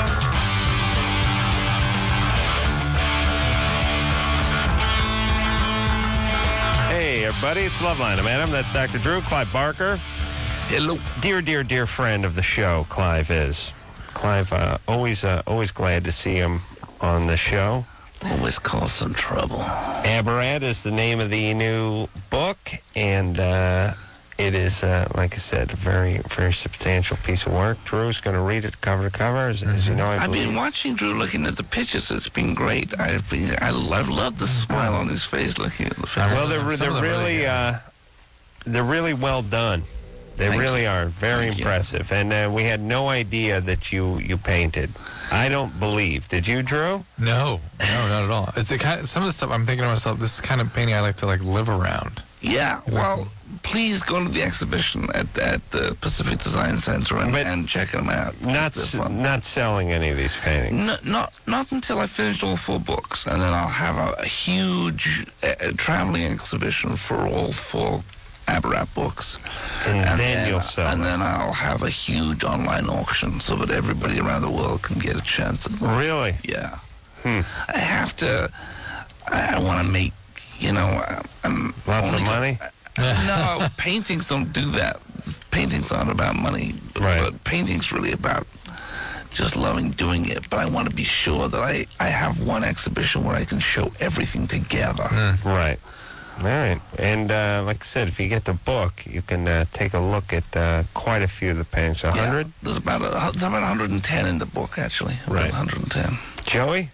Hey, everybody, it's Loveline. I'm Adam. That's Doctor Drew. Clive Barker. Hello. Dear, dear, dear friend of the show, Clive is. Clive, uh, always, uh, always glad to see him on the show. Always cause some trouble. Aberrat is the name of the new book, and uh, it is, uh, like I said, a very, very substantial piece of work. Drew's going to read it cover to cover, as, as you know. I I've believe. been watching Drew looking at the pictures. It's been great. I've been, I, I've loved the smile on his face looking at the pictures. Well, they're Some they're of them really really good. uh, they're really well done. They Thank really you. are very Thank you. impressive, and uh, we had no idea that you you painted. I don't believe. Did you, Drew? No, no, not at all. It's the kind some of the stuff I'm thinking to myself, this is the kind of painting I like to like live around. Yeah, well, please go to the exhibition at, at the Pacific Design Center and, But and check them out. Not They're s- fun. not selling any of these paintings. No, not not until I finished all four books, and then I'll have a, a huge uh, traveling exhibition for all four Aberrat books, And then you'll sell And them. then I'll have a huge online auction so that everybody around the world can get a chance at them. Really? Yeah, Hmm. I have to. I, I want to make, you know, I- I'm Lots of only go- money? no, paintings don't do that. Paintings aren't about money. Right. But painting's really about just loving doing it. But I want to be sure that I, I have one exhibition where I can show everything together. Right. All right. And uh, like I said, if you get the book, you can uh, take a look at uh, quite a few of the paintings. A Yeah, hundred? there's about a, there's about one hundred ten in the book, actually. About Right. one hundred ten. Joey?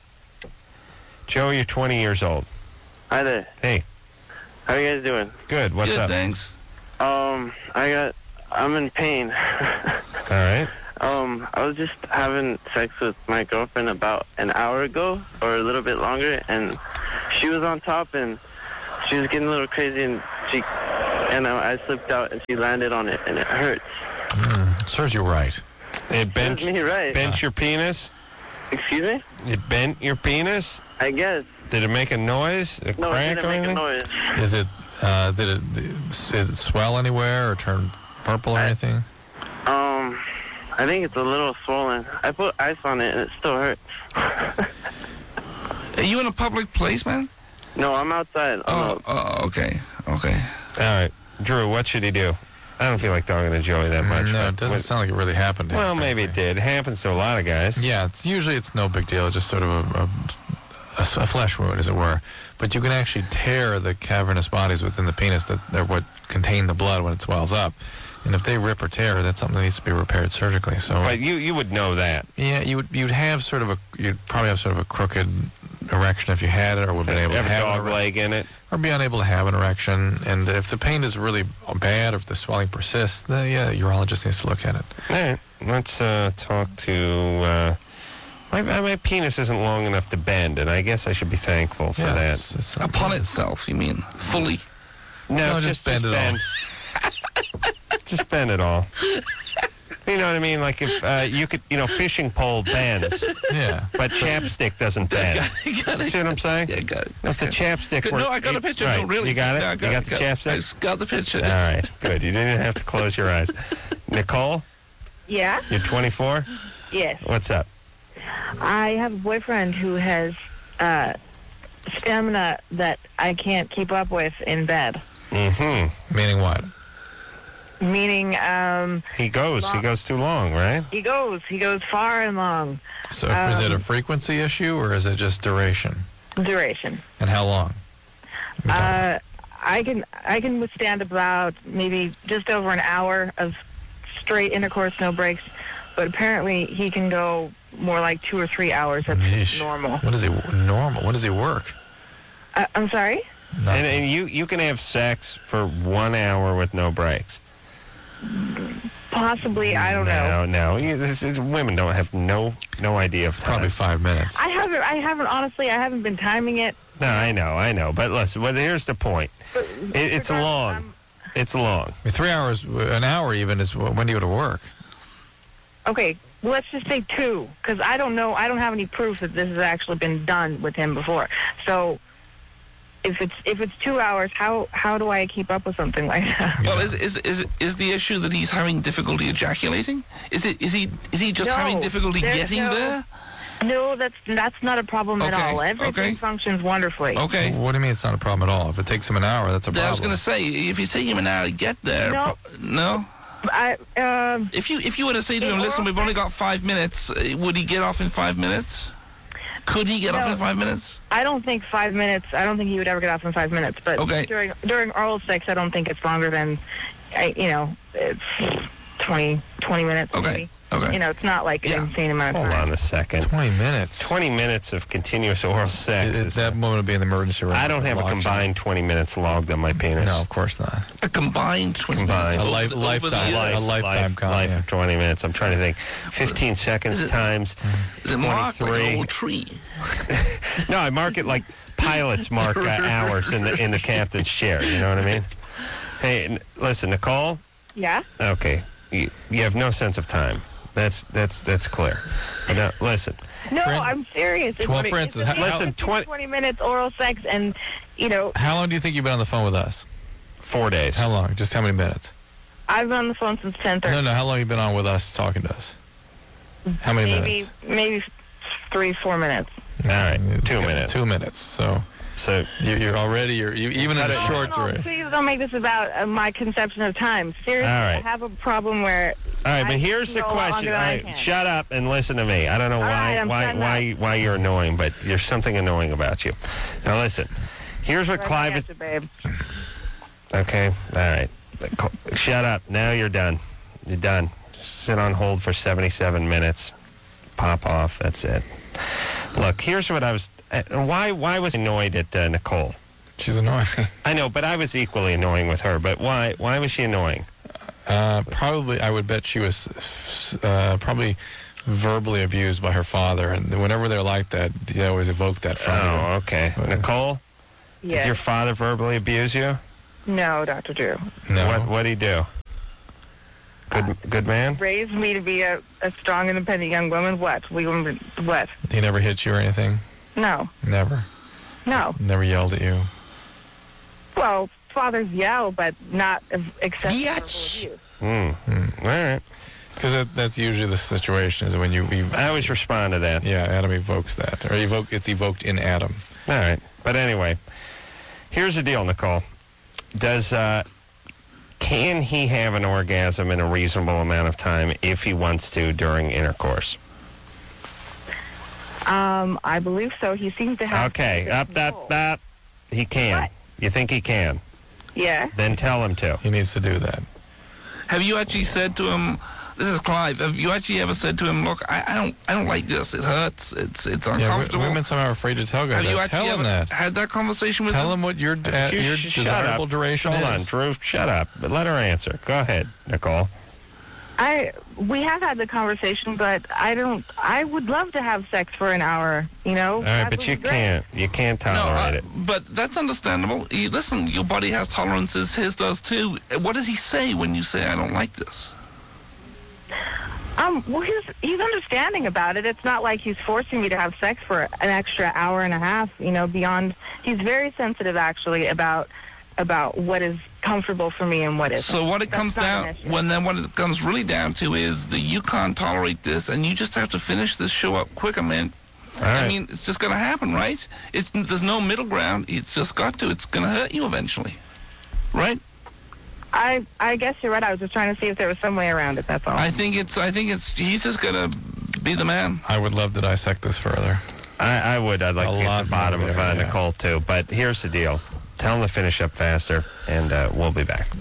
Joey, you're twenty years old. Hi there. Hey, How you guys doing? good. What's Good, up? thanks. Um, I got, I'm in pain. All right. um, I was just having sex with my girlfriend about an hour ago, or a little bit longer, and she was on top, and she was getting a little crazy, and she, and I, I slipped out, and she landed on it, and it hurts. Mm, serves you right. It bent, Serves me right. bent your penis? Excuse me? It bent your penis? I guess. Did it make a noise? A No, it crack didn't or make a anything? noise. Is it, uh, did it, did it swell anywhere or turn purple or anything? Um, I think it's a little swollen. I put ice on it and it still hurts. Are you in a public place, man? No, I'm outside. Oh, oh, okay, okay. All right, Drew, what should he do? I don't feel like talking to Joey that much. No, but it doesn't what- sound like it really happened to him. Well, maybe it did. It happens to a lot of guys. Yeah, it's usually it's no big deal. It's just sort of a, a, a, a flesh wound, as it were. But you can actually tear the cavernous bodies within the penis that are what contain the blood when it swells up. And if they rip or tear, that's something that needs to be repaired surgically. So, But you you would know that. yeah, you would you'd have sort of a you'd probably have sort of a crooked erection if you had it, or would have been able Have to a have dog an erec- leg in it. or be unable to have an erection. And if the pain is really bad, or if the swelling persists, then yeah, the urologist needs to look at it. All right, let's uh, talk to. Uh, my, my penis isn't long enough to bend, and I guess I should be thankful for Yeah, that. it's- it's- Upon itself, you mean? Fully? No, No, just, just bend just it all. bend. Just bend it all. You know what I mean? Like if uh, you could, you know, fishing pole bends, Yeah. but chapstick doesn't bend. You got it. See what I'm saying? Yeah, got it. If the chapstick Good. were... No, I got a picture. Right. No, really. You got it? No, I you got the I chapstick? I just got the picture. All right, good. You didn't have to close your eyes. Nicole, Yeah? you're twenty-four? Yes. What's up? I have a boyfriend who has uh, stamina that I can't keep up with in bed. Mm-hmm. Meaning what? Meaning, um, He goes. He Long. goes too long, right? he goes. He goes far and long. So if, is it a Um, frequency issue, or is it just duration? Duration. And how long? We talking- Uh, I can I can withstand about maybe just over an hour of straight intercourse, no breaks. But apparently he can go more like two or three hours. That's Yeesh. normal. What is he normal? What does he work? Uh, I'm sorry? And, and you, you can have sex for one hour with no breaks. Possibly, I don't know. No, no. You- this is- women don't have no no idea of It's probably time. five minutes. I haven't, I haven't, honestly, I haven't been timing it. No, I know, I know. But listen, well, here's the point. But It, it's regardless, long. I'm- It's long. I mean, three hours, an hour even, is when do you go to work? Okay, let's just say two, because I don't know, I don't have any proof that this has actually been done with him before. So if it's if it's two hours, how how do I keep up with something like that? Well, is is is is the issue that he's having difficulty ejaculating? Is it is he is he just No, having difficulty there's getting no- there? No, that's that's not a problem at Okay, all. Everything okay. functions wonderfully. Okay. What do you mean it's not a problem at all? If it takes him an hour, that's a problem. I was going to say, if you take him an hour to get there, No. pro- no. I um If you if you were to say to In him, listen, oral we've only sex- got five minutes, uh, would he get off in five minutes? Could he get off No. in five minutes? I don't think five minutes. I don't think he would ever get off in five minutes. But Okay. during during oral sex, I don't think it's longer than, I, you know, it's twenty, twenty minutes. Okay. Maybe. Okay. You know, it's not like an Yeah. insane amount of Hold time. on a second. twenty minutes. twenty minutes of continuous oral sex. It- it- is- that moment would be in the emergency room. I don't have a Watching. combined twenty minutes logged on my penis. No, of course not. A combined twenty Combined. minutes. A life- over the- over the lifetime. years. A lifetime life, count, life yeah. of twenty minutes. I'm trying to think. fifteen seconds Is it- times Is it marked like twenty-three. an old tree? No, I mark it like pilots mark uh, hours in the in the captain's chair. You know what I mean? Hey, n- listen, Nicole. Yeah. Okay, you, you have no sense of time. That's that's that's clear. But now, listen, No, For in- I'm serious. It's, Well, it's for instance, at how- least Listen, fifteen, twenty twenty minutes oral sex, and you know, How long do you think you've been on the phone with us? four days. How long? Just how many minutes? I've been on the phone since ten thirty. No, no. How long have you been on with us talking to us? How many maybe minutes? maybe three, four minutes. All right, Uh, two minutes. Two minutes. So So you, you're already you're you, even in a No, short no, no, duration. please don't make this about uh, my conception of time. Seriously, All right. I have a problem where. all right, I but here's the can go longer question. All than I right, can. shut up and listen to me. I don't know All why right, I'm why shutting why why you're annoying, but there's something annoying about you. Now listen. Here's what Right Clive is. after, babe. Okay, all right. Cl- Shut up. Now you're done. You're done. Just sit on hold for seventy-seven minutes. Pop off. That's it. Look, here's what I was. Uh, why? Why was I annoyed at uh, Nicole? She's annoying. I know, but I was equally annoying with her. But why? Why was she annoying? Uh, probably, I would bet she was uh, probably verbally abused by her father, and whenever they're like that, they always evoke that from you. Oh, okay. But- Nicole, Yes. did your father verbally abuse you? No, Doctor Drew. No. What? What did he do? Good. Good man. Raised me to be a, a strong, independent young woman. What? We what? He never hit you or anything? No, Never. no. Never yelled at you. Well, fathers yell, but not accept verbal Biatch. abuse. Mm. Mm. All right. Because that, that's usually the situation is when you. Ev- I always respond to that. Yeah, Adam evokes that, or evoke. It's evoked in Adam. All right. But anyway, here's the deal, Nicole. Does uh, can he have an orgasm in a reasonable amount of time if he wants to during intercourse? Um, I believe so. He seems to have. Okay. Up, up, up. He can. What? You think he can? Yeah. Then tell him to. He needs to do that. Have you actually said to him, this is Clive, have you actually ever said to him, look, I, I don't I don't like this. It hurts. It's it's Yeah, uncomfortable. w- women somehow are afraid to tell guys have you that. actually Tell him ever that. had that conversation with Tell him? him what your, uh, You your sh- shut desirable up. duration Hold is. on, Drew. Shut up. But let her answer. Go ahead, Nicole. I we have had the conversation, but I don't. I would love to have sex for an hour. You know. All right, but you can't. You can't No, tolerate uh, it. but that's understandable. You, listen, your body has tolerances. His does too. What does he say when you say, I don't like this? Um. Well, he's he's understanding about it. It's not like he's forcing me to have sex for an extra hour and a half. You know, beyond. He's very sensitive, actually, about about what is comfortable for me and what isn't. So what it That's comes not an down, issue. when then what it comes really down to is that you can't tolerate this, and you just have to finish this show up quicker, man. All I right. mean, it's just going to happen, right? It's there's no middle ground. It's just got to. It's going to hurt you eventually, right? I I guess you're right. I was just trying to see if there was some way around it. That's all. I think it's. I think it's. He's just going to be the man. I would love to dissect this further. I, I would. I'd like A to get lot to the bottom more of there, uh, yeah. Nicole, too. But here's the deal. Tell him to finish up faster, and uh, we'll be back.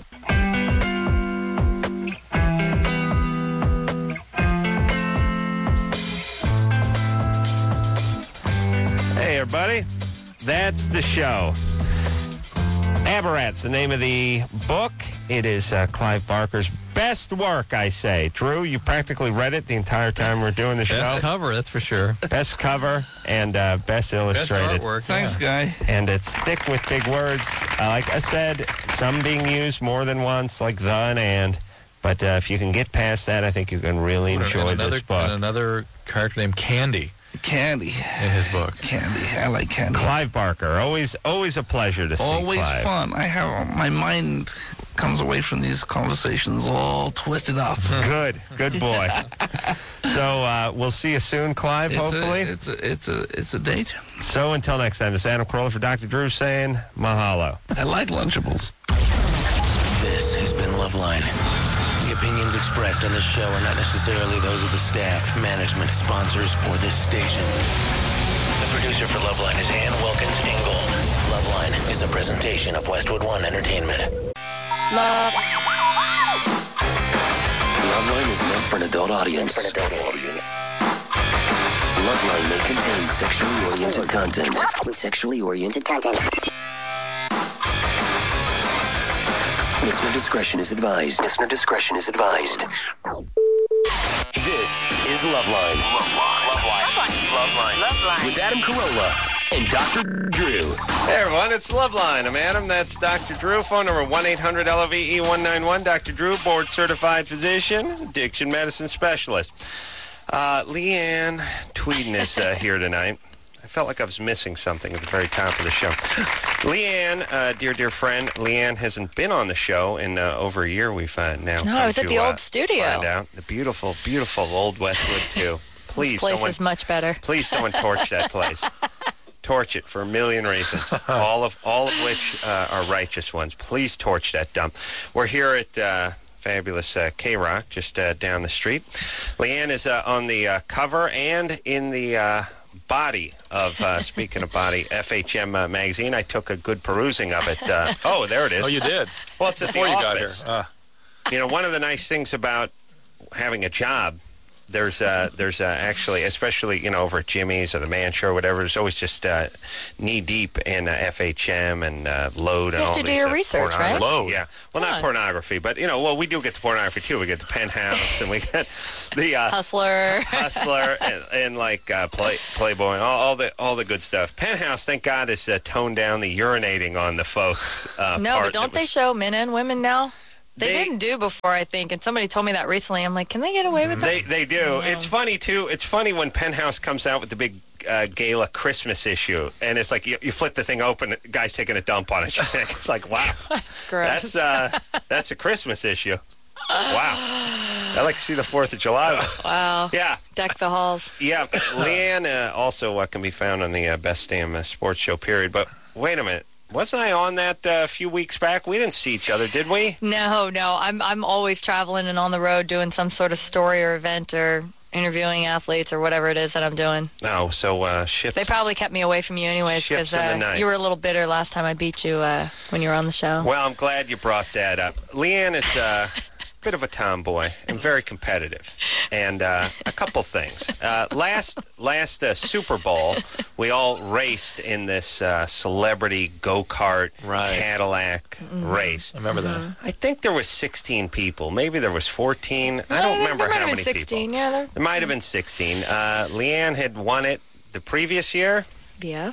Hey, everybody. That's the show. Aberrat's the name of the book. It is uh, Clive Barker's best work, I say. Drew, you practically read it the entire time we're doing the show. Best cover, that's for sure. Best cover and uh, best Best illustrated. artwork. Thanks, yeah. guy. And it's thick with big words. Uh, like I said, some being used more than once, like the and and. But uh, if you can get past that, I think you can really And enjoy another, this book. and another character named Candy Candy. in his book. Candy. I like candy. Clive Barker, always always a pleasure to see Always Clive. fun. I have my mind comes away from these conversations all twisted up. Good, good boy. So uh, we'll see you soon, Clive, It's hopefully. a, it's a it's a it's a date. So until next time, it's Adam Carolla for Doctor Drew saying mahalo. I like Lunchables. This has been Loveline. The opinions expressed on this show are not necessarily those of the staff, management, sponsors, or this station. The producer for Loveline is Ann Wilkins Ingold. Loveline is a presentation of Westwood One Entertainment. Love. Loveline is meant for an adult audience. For an adult audience. Loveline may contain sexually oriented content. Sexually oriented content. Listener discretion is advised. Listener discretion is advised. This is Loveline. Loveline. Loveline. Loveline. Loveline. With Adam Carolla and Doctor Drew. Hey, everyone, it's Loveline. I'm Adam. That's Doctor Drew. Phone number one eight hundred L O V E one nine one. Doctor Drew, board-certified physician, addiction medicine specialist. Uh, Leanne Tweeden is uh, here tonight. I felt like I was missing something at the very top of the show. Leanne, uh, dear, dear friend, Leanne hasn't been on the show in uh, over a year. We've uh, now No, come I was at to, the old uh, studio. Find out. The beautiful, beautiful old Westwood, too. Please, This place someone, is much better. please, someone torch that place. Torch it for a million reasons, all of all of which uh, are righteous ones. Please torch that dump. We're here at uh, fabulous uh, K-Rock, just uh, down the street. Leanne is uh, on the uh, cover and in the uh, body of, uh, speaking of body, F H M uh, magazine. I took a good perusing of it. Uh, oh, there it is. Oh, you did? Well, it's at Before the you office. got here. Uh. You know, one of the nice things about having a job, there's uh, there's uh, actually, especially, you know, over at Jimmy's or the Man Show or whatever, there's always just uh, knee-deep in uh, F H M and uh, Load and You have all to do these, your uh, research, pornography. right? Load. Yeah. Well, Come not on. pornography, but, you know, well, we do get the pornography, too. We get the Penthouse and we get the... Uh, Hustler. Hustler and, and like uh, play, Playboy and all, all the all the good stuff. Penthouse, thank God, has uh, toned down the urinating on the folks. Uh, No, part but don't that they was- show men and women now? They, They- didn't do before, I think, and somebody told me that recently. I'm like, can they get away with that? They they do. It's funny too. It's funny when Penthouse comes out with the big uh, Gala Christmas issue, and it's like you, you flip the thing open, the guy's taking a dump on it. It's like, wow, That's gross. that's uh, that's a Christmas issue. Wow, I like to see the Fourth of July one. Wow. Yeah. Deck the halls. Yeah, Leanne uh, also uh, can be found on the uh, Best Damn uh, Sports Show, period. But wait a minute. Wasn't I on that uh, a few weeks back? We didn't see each other, did we? No, no. I'm I'm always traveling and on the road doing some sort of story or event or interviewing athletes or whatever it is that I'm doing. No, so uh, ships... They probably kept me away from you anyways Ships because in the uh, night. you were a little bitter last time I beat you uh, when you were on the show. Well, I'm glad you brought that up. Leanne is uh, a bit of a tomboy and very competitive. And uh, a couple things. Uh, last last uh, Super Bowl, we all raced in this uh, celebrity go-kart Right. Cadillac race. I remember that. I think there was sixteen people. Maybe there was fourteen. I No, don't there- remember there might how have many been sixteen. people. Yeah, there, There might have been sixteen. Uh, Leanne had won it the previous year. yeah,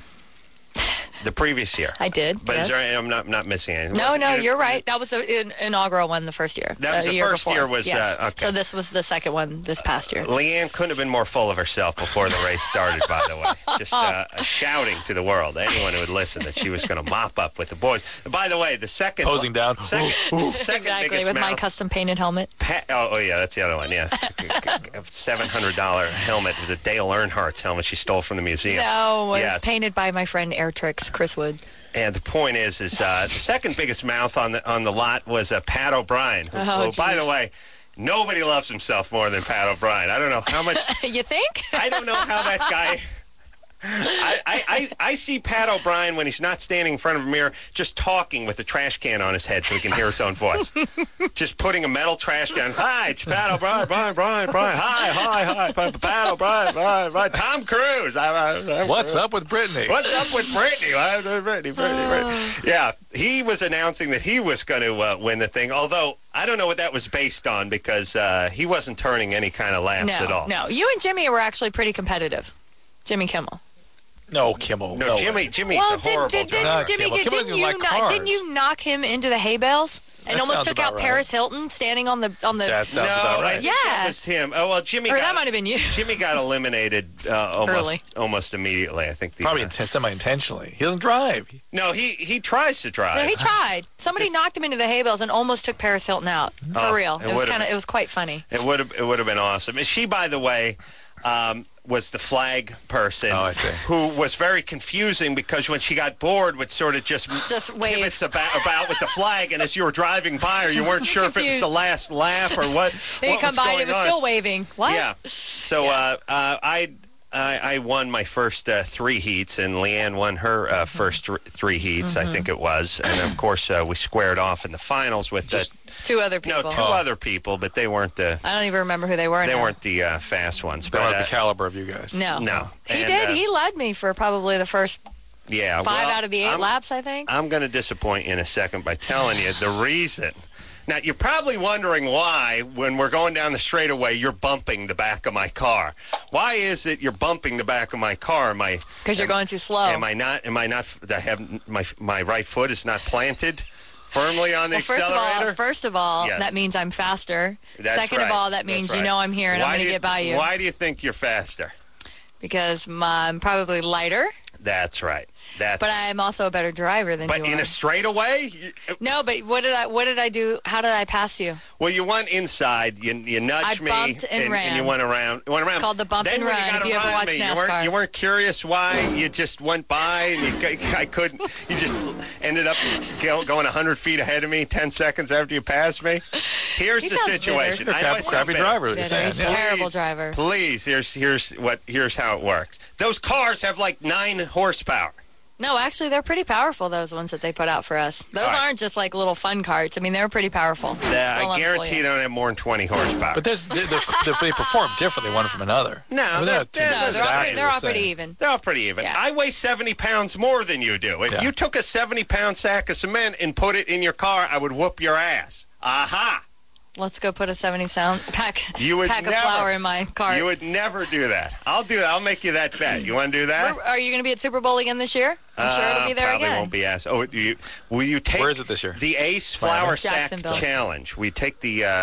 The previous year. I did. But yes. is there, I'm not not missing anything. No, Wasn't no, it- you're right. That was the in, inaugural one the first year. That was uh, the year first before. year was, Yes. uh, okay. So this was the second one this past year. Leanne couldn't have been more full of herself before the race started, by the way. Just uh, shouting to the world, anyone who would listen, that she was going to mop up with the boys. And by the way, the second... Posing down. Second, second Exactly, biggest with my mouth... custom painted helmet. Pa- oh, oh, yeah, that's the other one, yeah. A seven hundred dollars helmet with a Dale Earnhardt's helmet she stole from the museum. No, it was Yes. painted by my friend Airtrix, Chris Wood. And the point is, is uh, the second biggest mouth on the on the lot was uh, Pat O'Brien. Who, Oh, who, by geez. the way, nobody loves himself more than Pat O'Brien. I don't know how much. You think? I don't know how that guy. I, I, I, I see Pat O'Brien when he's not standing in front of a mirror, just talking with a trash can on his head so he can hear his own voice. Just putting a metal trash can. Hi, it's Pat O'Brien, Brian, Brian, Brian. Hi, hi, hi, Pat, Pat O'Brien, Brian, Brian. Tom Cruise. I, I, I, What's up with Brittany? What's up with Brittany? I- Brittany, Brittany, Brittany. Yeah, he was announcing that he was going to uh, win the thing, although I don't know what that was based on because uh, he wasn't turning any kind of laps no, at all. no. You and Jimmy were actually pretty competitive. Jimmy Kimmel. No, Kimmel. No, no Jimmy, way. Jimmy's well, a horrible did, did, driver. did Jimmy Kimmel. get, Kimmel didn't doesn't you like knock, cars. didn't you knock him into the hay bales and That almost sounds took out about right. Paris Hilton standing on the on the? That sounds no, about I right. think Yeah. that was him. Oh well, Jimmy. or got, that might have been you. Jimmy got eliminated uh, almost Early. almost immediately. I think the, Probably uh, inten- semi-intentionally. He doesn't drive. no. He he tries to drive. No, he tried. Somebody Just- knocked him into the hay bales and almost took Paris Hilton out. For Oh, real, it it was would've- kind of it was quite funny. It would have it would have been awesome. And she, by the way, um, was the flag person. Oh, I see. Who was very confusing because when she got bored, would sort of just Just wave. pivots about, about with the flag, and as you were driving by her, you weren't sure if it was Confused. the last lap or what. Then you what come was by going and it was on. still waving. What? Yeah. So Uh, uh, I. I I won my first uh, three heats, and Leanne won her uh, first th- three heats, I think it was. And, of course, uh, we squared off in the finals with the, Two other people. no, two other people, but they weren't the I don't even remember who they were. they now. weren't the uh, fast ones. They're But, not uh, the caliber of you guys. No. no. He And, did. uh, he led me for probably the first yeah, five well, out of the 8 I'm, laps, I think. I'm going to disappoint you in a second by telling you the reason. Now, you're probably wondering why, when we're going down the straightaway, you're bumping the back of my car. Why is it you're bumping the back of my car? Am I? Because you're am- going too slow. Am I not? Am I not? I have my my right foot is not planted firmly on the Well, first of accelerator. all, first of all, Yes. that means I'm faster. That's Second right. of all, that That's means you right. know I'm here and Why I'm do going to you- get by you. Why do you think you're faster? Because my, I'm probably lighter, That's right. That's but I'm also a better driver than but you in are. a straightaway. You, No, but what did I? What did I do? How did I pass you? Well, you went inside. You you nudged I me, bumped and ran. you went around. You went around. It's called the bump then and when run, You got if you ever around watched me, You NASCAR. weren't, you weren't curious why you just went by and you, I couldn't. You just ended up go, going one hundred feet ahead of me ten seconds after you passed me. Here's He the sounds situation. bitter. I know it sounds Crappy bitter. driver, you're Bitter. saying. He's a Yeah. terrible Please, driver. Please, here's here's what here's how it works. Those cars have like nine horsepower. No, actually, they're pretty powerful. Those ones that they put out for us. Those All right. aren't just like little fun carts. I mean, they're pretty powerful. Uh, Don't let I 'em fool guarantee you. you don't have more than twenty horsepower. But there's, they're, they're, they're, they perform differently one from another. No, I mean, they're- not they're- No, they're, exactly all, pretty- they're the all pretty same. even. They're all pretty even. Yeah. I weigh seventy pounds more than you do. If Yeah. you took a seventy pound sack of cement and put it in your car, I would whoop your ass. Aha! Let's go put a seventy sound pack, You would pack never, of flour in my cart. You would never do that. I'll do that. I'll make you that bet. You want to do that? Where- are you going to be at Super Bowl again this year? I'm sure it'll be there Uh, probably again. won't be asked. Oh, you, will you take Where is it this year? the Ace Flour Sack Jacksonville. Challenge? We take the uh,